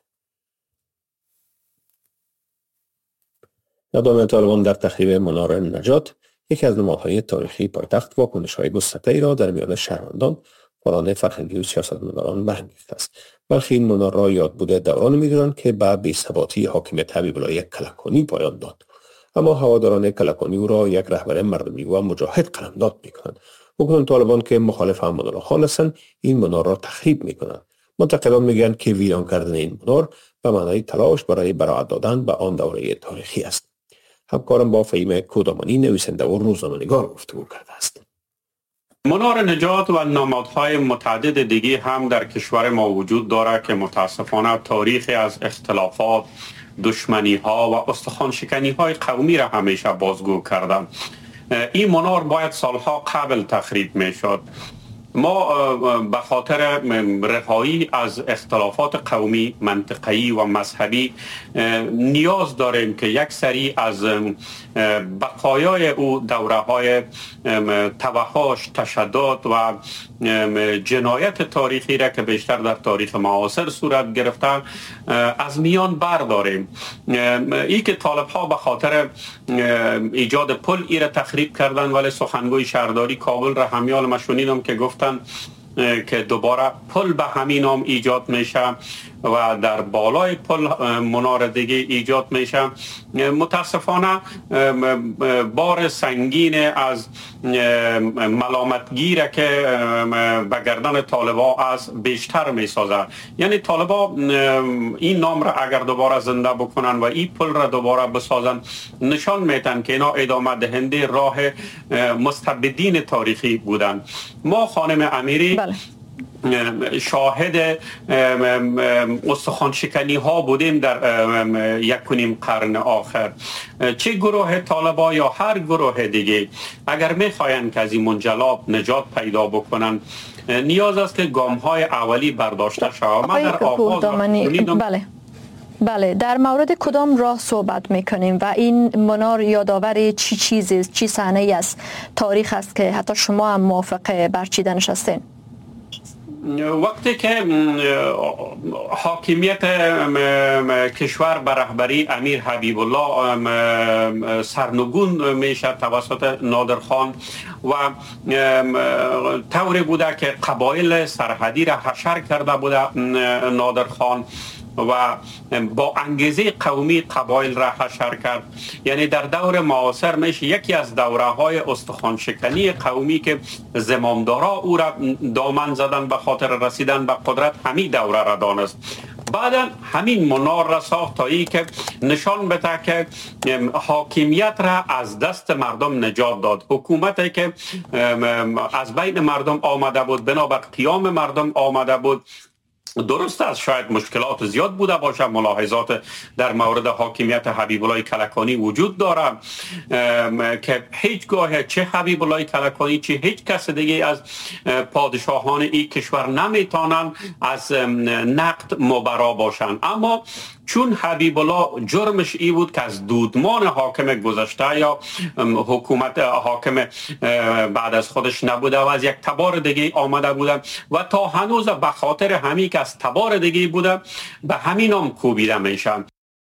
اقدام طالبان در تخریب منار نجات، یکی از نمادهای تاریخی پایتخت، واکنش‌های گسترده‌ای را در میان شهروندان، فعالان فرهنگی و سیاستمداران برانگیخته است. برخی این منار را یاد بوده دوران می‌دانند که به بی‌ثباتی حاکمیت حبیب الله کلکانی پایان داد. اما هواداران کلکانی او را یک رهبر مردمی و مجاهد قلمداد می‌کنند. حکومت طالبان که مخالف احمد الله خان هستند، این منار را تخریب می‌کنند. منتقدان می‌گویند که ویران کردن این منار به معنای تلاش برای براعت دادن به آن دوره تاریخی است. همکارم با فهیم کودامانی، نویسنده و روزنامه‌نگار گفتگو کرده است. منار نجات و نمادهای متعدد دیگه هم در کشور ما وجود دارد که متاسفانه تاریخی از اختلافات، دشمنی ها و استخوان شکنی های قومی را همیشه بازگو کردن. این منار باید سالها قبل تخریب می شد. ما به خاطر رهایی از اختلافات قومی، منطقه‌ای و مذهبی نیاز داریم که یک سری از بقایای او دوره‌های توحش، تشدد و جنایت تاریخی را که بیشتر در تاریخ معاصر صورت گرفته از میان برداریم. ای که طالب‌ها به خاطر ایجاد پل ای را تخریب کردن، ولی سخنگوی شهرداری کابل را همیال شنیدم که گفتن که دوباره پل به همین نام ایجاد میشه و در بالای پل منار دیگه ایجاد میشه. متاسفانه بار سنگین از ملامتگیره که به گردن طالبا از بیشتر می سازه. یعنی طالبا این نام را اگر دوباره زنده بکنن و این پل را دوباره بسازن نشان میتن که اینا ادامه دهنده راه مستبدین تاریخی بودن. ما خانم امیری شاهد استخوان شکنی ها بودیم در 1.5 قرن آخر. چه گروه طالبا یا هر گروه دیگه اگر میخواین که از این منجلاب نجات پیدا بکنن نیاز است که گام های اولی برداشته شود. من در آغاز بله در مورد کدام راه صحبت میکنیم و این منار یادآور چی چیزی، چی صحنه‌ای از تاریخ است که حتی شما هم موافق برچیدنش هستین؟ وقتی که حاکمیت کشور به رهبری امیر حبیب الله سرنگون میشه توسط نادرخان و طوری بوده که قبایل سرحدی را حشر کرده بوده نادرخان و با انگیزه قومی قبایل را حشر کرد. یعنی در دور معاصر میشه یکی از دوره های استخوان شکنی قومی که زمامدارا او را دامن زدن به خاطر رسیدن به قدرت همین دوره را دانست. بعدا همین منار را ساخت تا ای که نشان بده که حاکمیت را از دست مردم نجات داد. حکومتی که از بین مردم آمده بود، بنابر قیام مردم آمده بود. درست است شاید مشکلات زیاد بوده باشه، ملاحظات در مورد حاکمیت حبیب الله کلکانی وجود داره که هیچگاه چه حبیب الله کلکانی چه هیچ کس دیگه از پادشاهان این کشور نمیتونن از نقد مبرا باشن. اما چون حبیب الله جرمش ای بود که از دودمان حاکم گذشته یا حکومت حاکم بعد از خودش نبوده و از یک تبار دیگه آمده بوده و تا هنوز به خاطر همین که از تبار دیگه بوده به همین هم کوبیده میشن.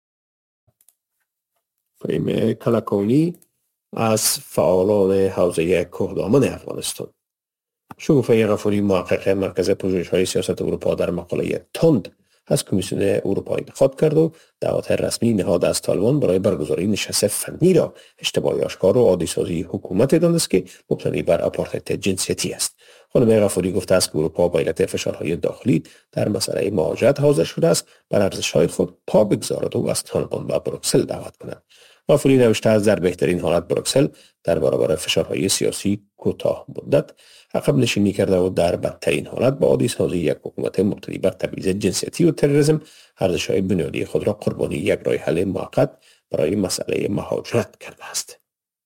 فریم کلکانی از فعالان حوزه کوهدامن افغانستان. شگوفه غفوری محقق مرکز پژوهش‌های سیاست اروپا در مقاله تند از کمیسیون اروپا انتخاب کرد و دعوت رسمی نهاد از طالبان برای برگزاری نشست فنی را اشتباه آشکار و عادی‌سازی حکومت دانست که مبتنی بر آپارتاید جنسیتی است. خانم غفوری گفته است که اروپا با علت فشارهای داخلی در مسئله مهاجرت حاضر شده است بر ارزش‌های خود پا بگذارد و از طالبان و بروکسل دعوت کند. غفوری نوشته است در بهترین حالت بروکسل در برابر فشارهای سیاسی کوتاه مدت عقب نشینی کرده و در بدترین حالت با عادی‌سازی یک حکومت مبتنی بر تبعیض جنسیتی و تروریسم ارزش‌های بنیادی خود را قربانی یک راه حل موقت برای مسئله مهاجرت کرده است.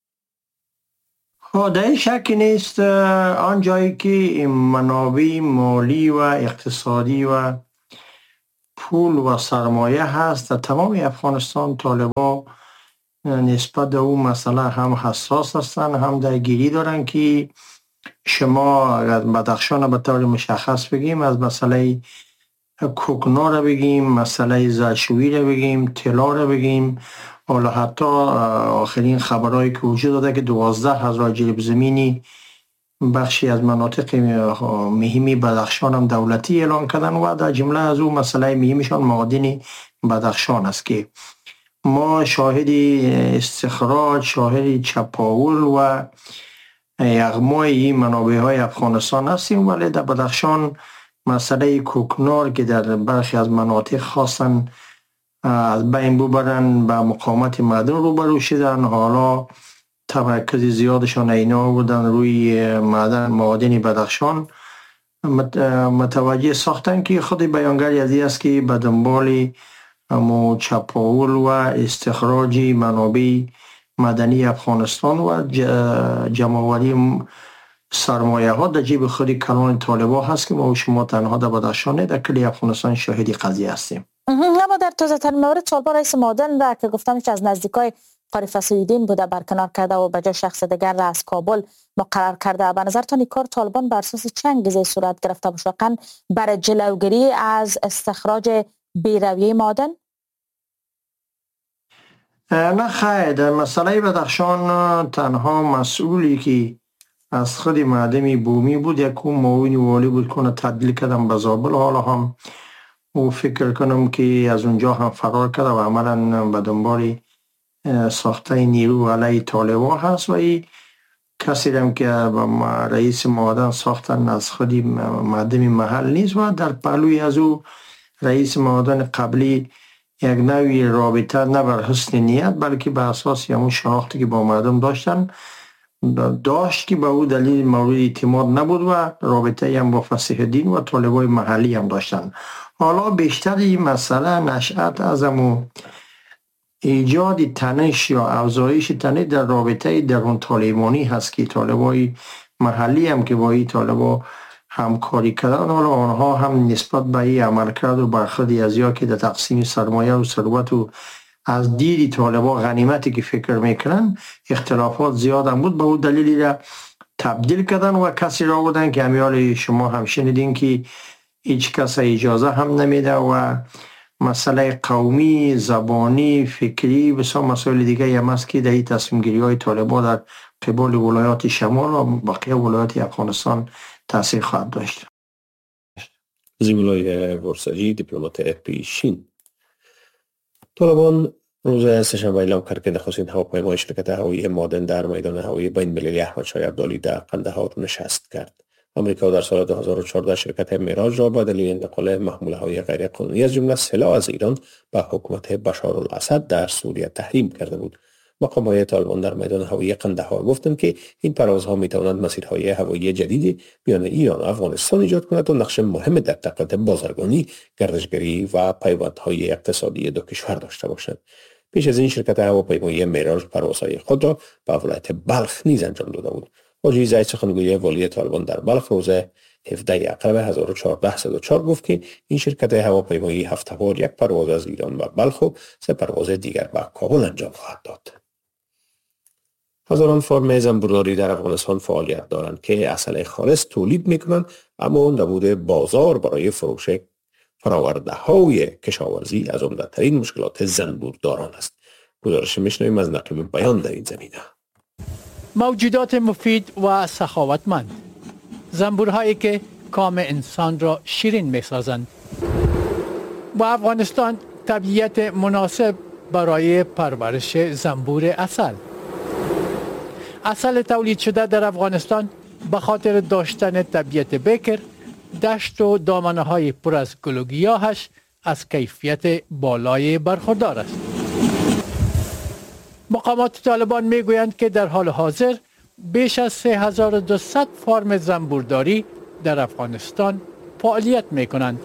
در شکی نیست آن جایی که منابع مالی و اقتصادی و پول و سرمایه هست در تمام افغانستان طالبان نسبت به اون مسئله هم حساس هستند، هم درگیری دارن که شما از بدخشان به طور مشخص بگیم، از مسئله کوکنار را بگیم، مسئله زرشویی را بگیم، طلا را بگیم، حالا حتی آخرین خبرهایی که وجود داده که 12,000 جریب زمینی بخشی از مناطق مهمی بدخشان هم دولتی اعلان کردن و در جمله از اون مسئله مهمشان معادن بدخشان است که ما شاهد استخراج، شاهد چپاول و اغمای این منابع های افغانستان هستیم. ولی در بدخشان مسئله کوکنار که در برخی از مناطق خواستن از بین ببرن به مقاومت مردم روبرو شدن، حالا تمرکز زیادشان اینا بودن روی معادن بدخشان، متوجه ساختن که خود بیانگر یزی است که به دنبال چپاول و استخراج منابع مدنی افغانستان و جمع‌آوری سرمایه ها در جیب خود کلان طالبان هست که ما و شما تنها در بدخشان در کل افغانستان شاهد قضیه هستیم. اما در تازه ترین مورد طالبان رئیس معادن را که گفتم که از نزدیکای قاری فصیح‌الدین بوده برکنار کرده و به جای شخص دیگر را از کابل مقرر کرده. به نظرتان این کار طالبان بر اساس چه انگیزه صورت گرفته باشه واقعا برای جلوگیری از استخراج بی‌رویه معادن؟ نه خیر، در مسئله بدخشان تنها مسئولی که از خود معدن بومی بود یک معاون والی بود که تبدیل کردن به زابل. حالا هم و فکر کنم که از اونجا هم فرار کرده و عملا به دنبال ساخته نیرو علیه طالبان هست و این کسی هم که رئیس معادن ساختن از خودی مردم محل نیست و در پهلوی از او رئیس معادن قبلی یک نوعی رابطه نه بر حسن نیت بلکه به اساس همون شناختی که با مردم داشت که به او دلیل مورد اعتماد نبود و رابطه هم با فصیح الدین و طالبای محلی هم داشتن. حالا بیشتر این مسئله نشأت از همون ایجاد تنش یا افزایش تنش در رابطه درون طالبانی هست که طالبای محلی هم که با این طالبا همکاری کردن، حالا آنها هم نسبت به این عملکرد و برخوردی از یا که در تقسیم سرمایه و ثروت و از دید طالبا غنیمتی که فکر میکنن اختلافات زیاد هم بود، به اون دلیلی را تبدیل کردن و کسی را بودن که همیال شما هم شنیدین که هیچ کس اجازه هم نمیده و مسئله قومی، زبانی، فکری بسیار مسائل دیگه هم است که در این تصمیم گیری های طالبا در قبال ولایات شمال و بقیه ولایات افغانستان تاثیر خواهد داشت. زیمولای ورساجی، دیپلمات پیشین. طالبان روز سه‌شنبه اعلام کرد که نخستین هواپیمای شرکت هوایی مادن در میدان هوایی بین‌المللی احمد شاه ابدالی در قندهار نشست کرد. آمریکا در سال 2014 شرکت معراج را با دلیل انتقال محموله‌های غیرقانونی از جمله سلاح از ایران به حکومت بشارالاسد در سوریه تحریم کرده بود. مقام‌های طالبان در میدان هوایی قندهار گفتند که این پروازها می‌توانند مسیرهای هوایی جدیدی میان ایران و افغانستان ایجاد کند و نقش مهم در تقویت بازرگانی، گردشگری و پیوندهای اقتصادی دو کشور داشته باشد. پیش از این شرکت هواپیمایی معراج پروازهای خود را به ولایت بلخ نیز انجام داده بود. حاجی زید سخنگوی والی طالبان در بلخ روز 17 اپریل 1404 گفت که این شرکت هواپیمایی هفته بار یک پرواز از ایران و بلخ و 3 پرواز دیگر به کابل انجام خواهد داد. هزاران فرم زنبورداری در افغانستان فعالیت دارند که عسل خالص تولید میکنند، اما نبود بازار برای فروش فراورده های کشاورزی از عمده‌ترین مشکلات زنبورداران است. گزارش میشنویم از نقیب بیان در این زمینه. موجودات مفید و سخاوتمند، زنبورهایی که کام انسان را شیرین می‌سازند. و افغانستان طبیعت مناسب برای پرورش زنبور عسل. عسل تولید شده در افغانستان به خاطر داشتن طبیعت بکر، دشت و دامنه‌های پر از گل و گیاهش از کیفیت بالای برخوردار است. مقامات طالبان میگویند که در حال حاضر بیش از 3200 فرم زنبورداری در افغانستان فعالیت میکنند.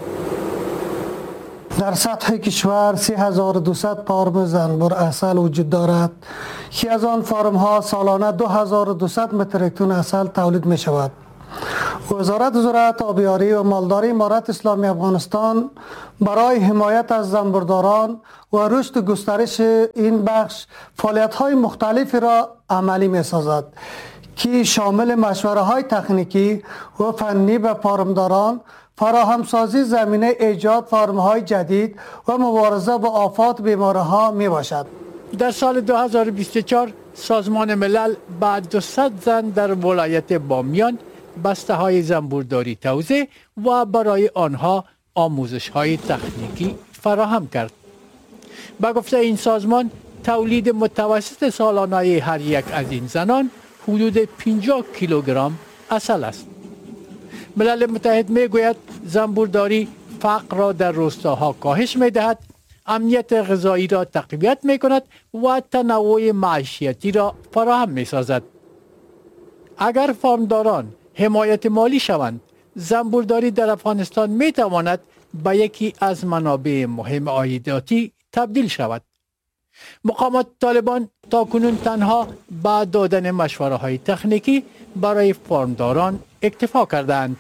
در سطح کشور 3200 فرم زنبور عسل وجود دارد که از آن فرم ها سالانه 2200 متریک تن عسل تولید می شود. وزارت زراعت، آبیاری و مالداری امارت اسلامی افغانستان برای حمایت از زنبورداران و رشد و گسترش این بخش فعالیت‌های مختلفی را عملی می‌سازد که شامل مشوره‌های تکنیکی و فنی به فارمداران، فراهمسازی زمینه ایجاد فارم‌های جدید و مبارزه با آفات بیماری‌ها میباشد. در سال 2024 سازمان ملل با 200 زن در ولایت بامیان بسته های زنبورداری توزیع و برای آنها آموزش های تکنیکی فراهم کرد. با گفته این سازمان تولید متوسط سالانه هر یک از این زنان حدود 50 کیلوگرم عسل است. ملل متحد می گوید زنبورداری فقر را در روستاها کاهش می دهد، امنیت غذایی را تقویت می کند و تنوع معیشتی را فراهم می سازد. اگر فارمداران حمایت مالی شوند، زنبورداری در افغانستان می تواند به یکی از منابع مهم عایداتی تبدیل شود. مقامات طالبان تاکنون تنها با دادن مشوره های تکنیکی برای فارمداران اکتفا کردند.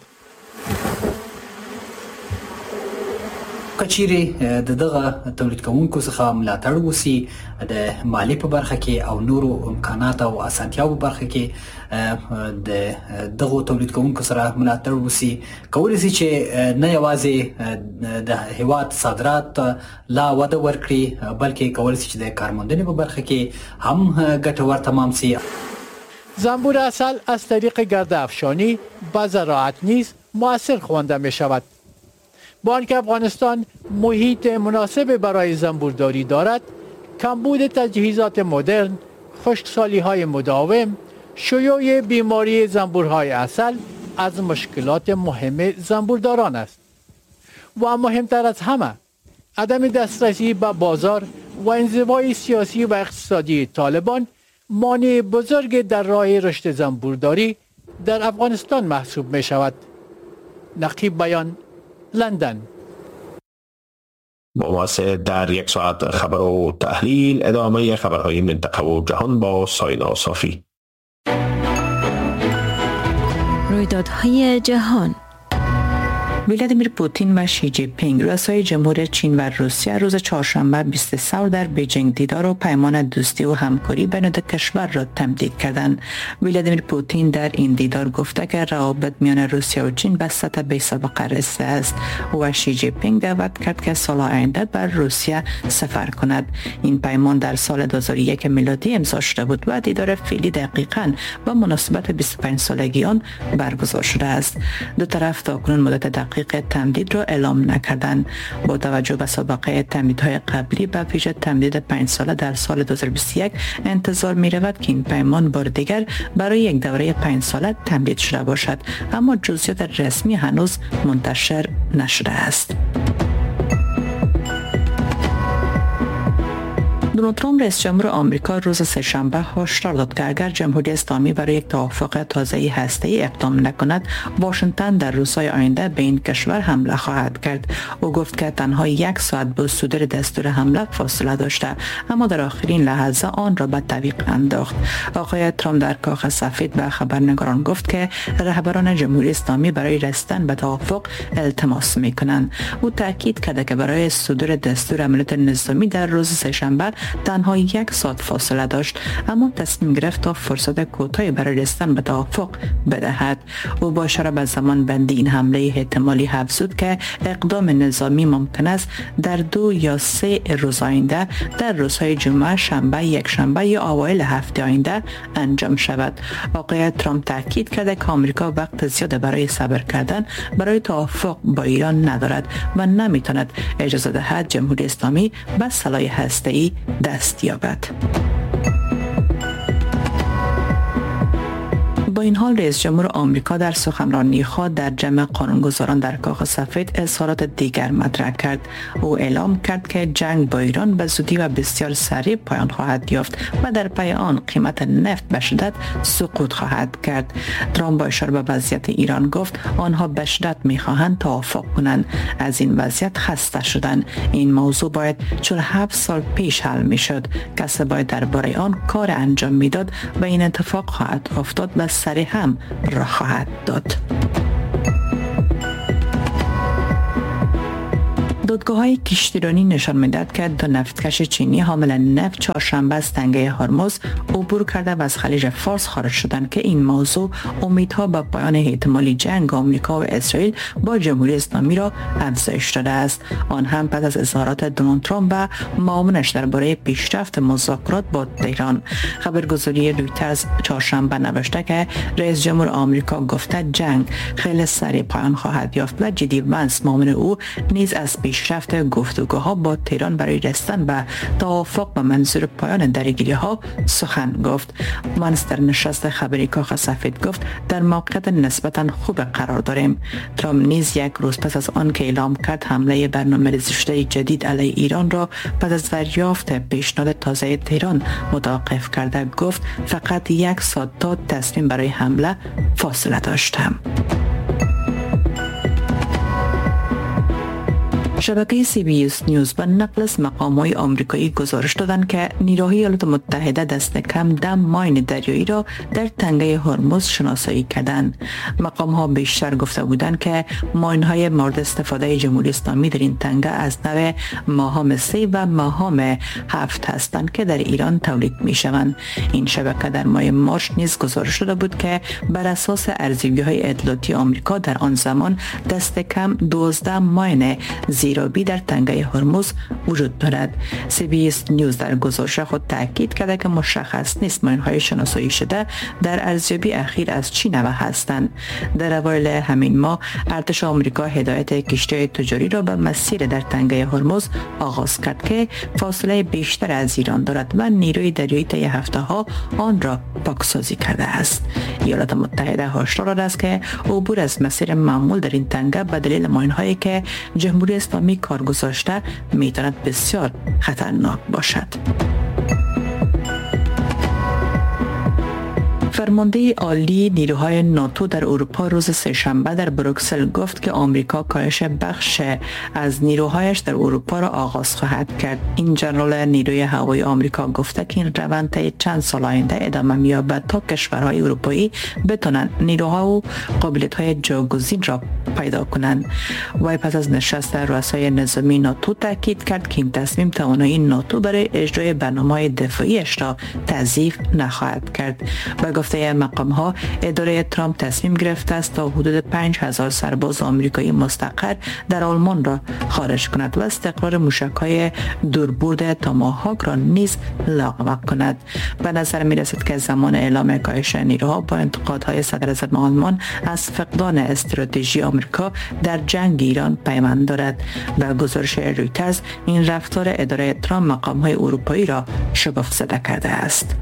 کچيري دغه تولید کوونکو څخه ملاتړ وسی د مالی په برخه کې او نورو امکانات او اسانتیاو په برخه کې د دغه تولید کوونکو سره ملاتړ وسی کولای شي چې نه یوازې د هیواد صادرات لا وده ورکړي بلکې کولای شي چې د کارموندنې په برخه کې هم ګټور تمام شي. زنبور عسل از طریق گرد افشانی با زراعت نیز مؤثر خوانده می شود. با آنکه افغانستان محیط مناسب برای زنبورداری دارد، کمبود تجهیزات مدرن، خشکسالی‌های مداوم، شیوع بیماری زنبورهای عسل از مشکلات مهم زنبورداران است. و مهمتر از همه، عدم دسترسی به بازار و انزوای سیاسی و اقتصادی طالبان مانع بزرگ در راه رشد زنبورداری در افغانستان محسوب می شود. نقیب بیان، لندن. با ما در یک ساعت خبر و تحلیل، ادامه خبرهای منطقه و جهان با ساینا صافی. رویدادهای جهان. ولادیمیر پوتین و شی جی پینگ رؤسای جمهور چین و روسیه روز چهارشنبه 23 در بیجینگ دیدار و پیمان دوستی و همکاری بین دو کشور را تمدید کردند. ولادیمیر پوتین در این دیدار گفته که روابط میان روسیه و چین به سطح بی‌سابقه رسیده است و شی جی پینگ دعوت کرد که سال آینده بر روسیه سفر کند. این پیمان در سال 2001 میلادی امضا شده بود و دیدار فعلی دقیقاً با مناسبت 25 سالگی آن برگزار شده است. دو طرف تاکنون مدت دقیق تمدید را اعلام نکردند. با توجه به سابقه تمدیدهای قبلی به ویژه تمدید 5 ساله در سال 2021 انتظار می رود که این پیمان بار دیگر برای یک دوره 5 ساله تمدید شده باشد، اما جزئیات رسمی هنوز منتشر نشده است. دونالد ترامپ رئیس جمهور آمریکا روز سه‌شنبه هشدار داد که اگر جمهوری اسلامی برای یک توافق تازه‌ای هسته‌ای اقدام نکند، واشنگتن در روزهای آینده به این کشور حمله خواهد کرد. او گفت که تنها 1 ساعت با صدور دستور حمله فاصله داشته، اما در آخرین لحظه آن را به تعویق انداخت. آقای ترامپ در کاخ سفید به خبرنگاران گفت که رهبران جمهوری اسلامی برای رسیدن به توافق التماس می‌کنند. او تاکید کرد که برای صدور دستور عملیات نظامی در روز سه‌شنبه تنها 1 ساعت فاصله داشت، اما تصمیم گرفت تا فرصت کوتاهی برای رسیدن به توافق بدهد. او با اشاره به زمان بندی این حمله احتمالی افزود که اقدام نظامی ممکن است در 2 یا 3 روز آینده در روزهای جمعه، شنبه، یکشنبه یا اوایل هفته آینده انجام شود. آقای ترامپ تاکید کرده که آمریکا وقت زیاد برای صبر کردن برای توافق با ایران ندارد و نمیتواند اجازه دهد جمهوری اسلامی به سلاح هسته‌ای دست یابد. با این حال رئیس جمهور آمریکا در سخنرانی خود در جمع قانونگذاران در کاخ سفید اظهارات دیگر مطرح کرد. او اعلام کرد که جنگ با ایران به زودی و بسیار سریع پایان خواهد یافت و در پی آن قیمت نفت به شدت سقوط خواهد کرد. ترامپ با اشاره به وضعیت ایران گفت آنها به شدت می‌خواهند توافق کنند. از این وضعیت خسته شدند. این موضوع باید 47 سال پیش حل می‌شد. کسی باید درباره آن کار انجام می‌داد و این اتفاق خواهد افتاد و سریع هم راه خواهد داد. دادگاه‌های کشتیرانی نشان می‌دهد که 2 نفتکش چینی حامل نفت چهارشنبه از تنگه هرمز عبور کرده و از خلیج فارس خارج شدند که این موضوع امیدها به پایان احتمالی جنگ آمریکا و اسرائیل با جمهوری اسلامی را افزایش داده است. آن هم پس از اظهارات دونالد ترامپ و معاونش درباره پیشرفت مذاکرات با تهران. خبرگزاری رویترز چهارشنبه نوشته که رئیس جمهور آمریکا گفته جنگ خیلی سریع پایان خواهد یافت و جدی ونس معاون او نیز از پیشرفت گفتگوها با تهران برای رسیدن به توافق به منظور پایان درگیری‌ها سخن گفت. ونس در نشست خبری کاخ سفید گفت در موقعیت نسبتاً خوب قرار داریم. ترامپ نیز 1 روز پس از آن که اعلام کرد حمله برنامه‌ریزی شده جدید علیه ایران را پس از دریافت پیشنهاد تازه تهران متوقف کرده گفت فقط 1 ساعت تا تصمیم برای حمله فاصله داشتم. شبکه CBS نیوز به نقل از مقام‌های آمریکایی گزارش دادند که نیروهای ایالات متحده دست کم 10 ماین دریایی را در تنگه هرمز شناسایی کردند. مقام‌ها بیشتر گفته بودند که ماین‌های مورد استفاده جمهوری اسلامی در این تنگه از نوع ماهام 3 و ماهام 7 هستند که در ایران تولید می‌شوند. این شبکه در ماه مارس نیز گزارش شده بود که بر اساس ارزیابی‌های اطلاعاتی آمریکا در آن زمان دست کم 12 ماین زیر سیرابی در تنگه هرمز وجود دارد. CBS نیوز در گزارش خود تاکید کرده که مشخص نیست ماین‌های شناسایی شده در ارزیابی اخیر از چه نوع هستند. در اوایل همین ماه ارتش آمریکا هدایت کشتی تجاری را به مسیر در تنگه هرمز آغاز کرد که فاصله بیشتر از ایران دارد و نیروی دریایی طی هفته‌ها آن را پاکسازی کرده است. ایالات متحده هشدار داده است که عبور از مسیر معمول در این تنگه به دلیل ماین‌هایی که جمهوری اسلامی کار گذاشته میتواند بسیار خطرناک باشد. فرمانده عالی نیروهای ناتو در اروپا روز سه‌شنبه در بروکسل گفت که آمریکا کاهش بخش از نیروهایش در اروپا را آغاز خواهد کرد. این ژنرال نیروی هوایی آمریکا گفته که این روند طی چند سال آینده ادامه می‌یابد تا کشورهای اروپایی بتوانند نیروها و قابلیت‌های جاگزین را پیدا کنند. وی پس از نشست رؤسای نظامی ناتو تاکید کرد که این تصمیم توانایی ناتو برای اجرای برنامه‌های دفاعیش را تضعیف نخواهد کرد. با گفته مقام‌ها اداره ترامپ تصمیم گرفته است تا حدود 5000 سرباز آمریکایی مستقر در آلمان را خارج کند و استقرار موشک‌های دوربرد تاماهاک را نیز لغو کند. به نظر می‌رسد که زمان اعلام کاهش نیروها با انتقادهای صدراعظم آلمان از فقدان استراتژی آمریکا در جنگ ایران پیوند دارد. به گزارش رویترز این رفتار اداره ترامپ مقام‌های اروپایی را شگفت زده کرده است.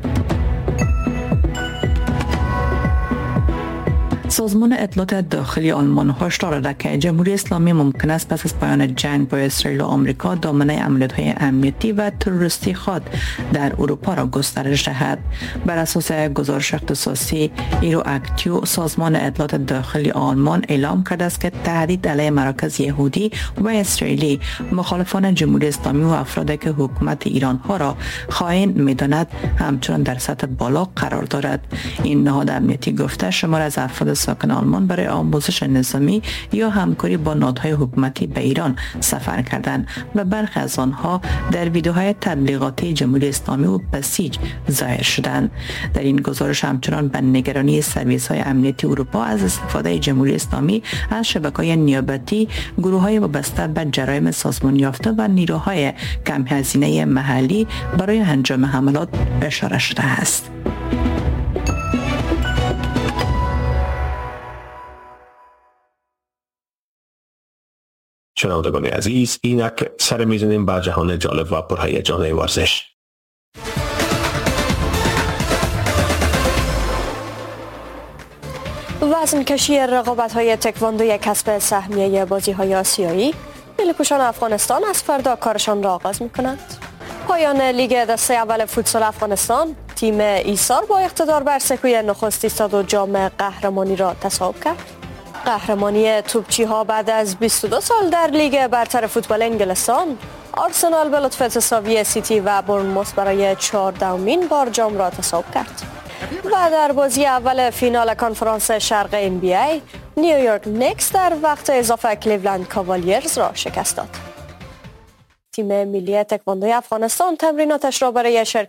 سازمان اطلاعات داخلی آلمان هشدار داده که جمهوری اسلامی ممکن است پس از پایان جنگ با اسرائیل و آمریکا دامنه عملیات‌های امنیتی و تروریستی خود در اروپا را گسترش دهد. بر اساس گزارش اختصاصی ایرو اکتیو، سازمان اطلاعات داخلی آلمان اعلام کرده است که تهدید علیه مراکز یهودی و اسرائیلی مخالفان جمهوری اسلامی و افرادی که حکومت ایران ها را خائن می‌داند همچنان در سطح بالا قرار دارد. این نهاد امنیتی گفته شمار از افراد ساکن آلمان برای آموزش نظامی یا همکاری با نهادهای حکومتی به ایران سفر کردند و برخی از آنها در ویدیوهای تبلیغاتی جمهوری اسلامی و بسیج ظاهر شدند. در این گزارش همچنان به نگرانی سرویس‌های امنیتی اروپا از استفاده جمهوری اسلامی از شبکه‌های نیابتی، گروه‌های وابسته به جرایم سازمان یافته و نیروهای کم هزینه محلی برای انجام حملات اشاره شده است. شنوندگان عزیز، اینک سر میزنیم به جهان جالب و پرهیجان ورزش. وزن کشی رقابت‌های تکواندو کسب سهمیه بازی‌های آسیایی، نیلوپوشان افغانستان از فردا کارشان را آغاز می‌کنند. پایان لیگ دسته اول فوتسال افغانستان، تیم ایثار با اقتدار بر سکوی نخست ایستاد و جام قهرمانی را تصاحب کرد. قهرمانی توپچی‌ها بعد از 22 سال در لیگ برتر فوتبال انگلستان، آرسنال به لطف تساوی سیتی و بورنموث برای 14مین بار جام را تصاحب کرد. و در بازی اول فینال کنفرانس شرق NBA، نیویورک نیکس در وقت اضافه کلیولند کاوالیرز را شکست داد. تیم ملی تکواندو افغانستان تمریناتش را برای شرکت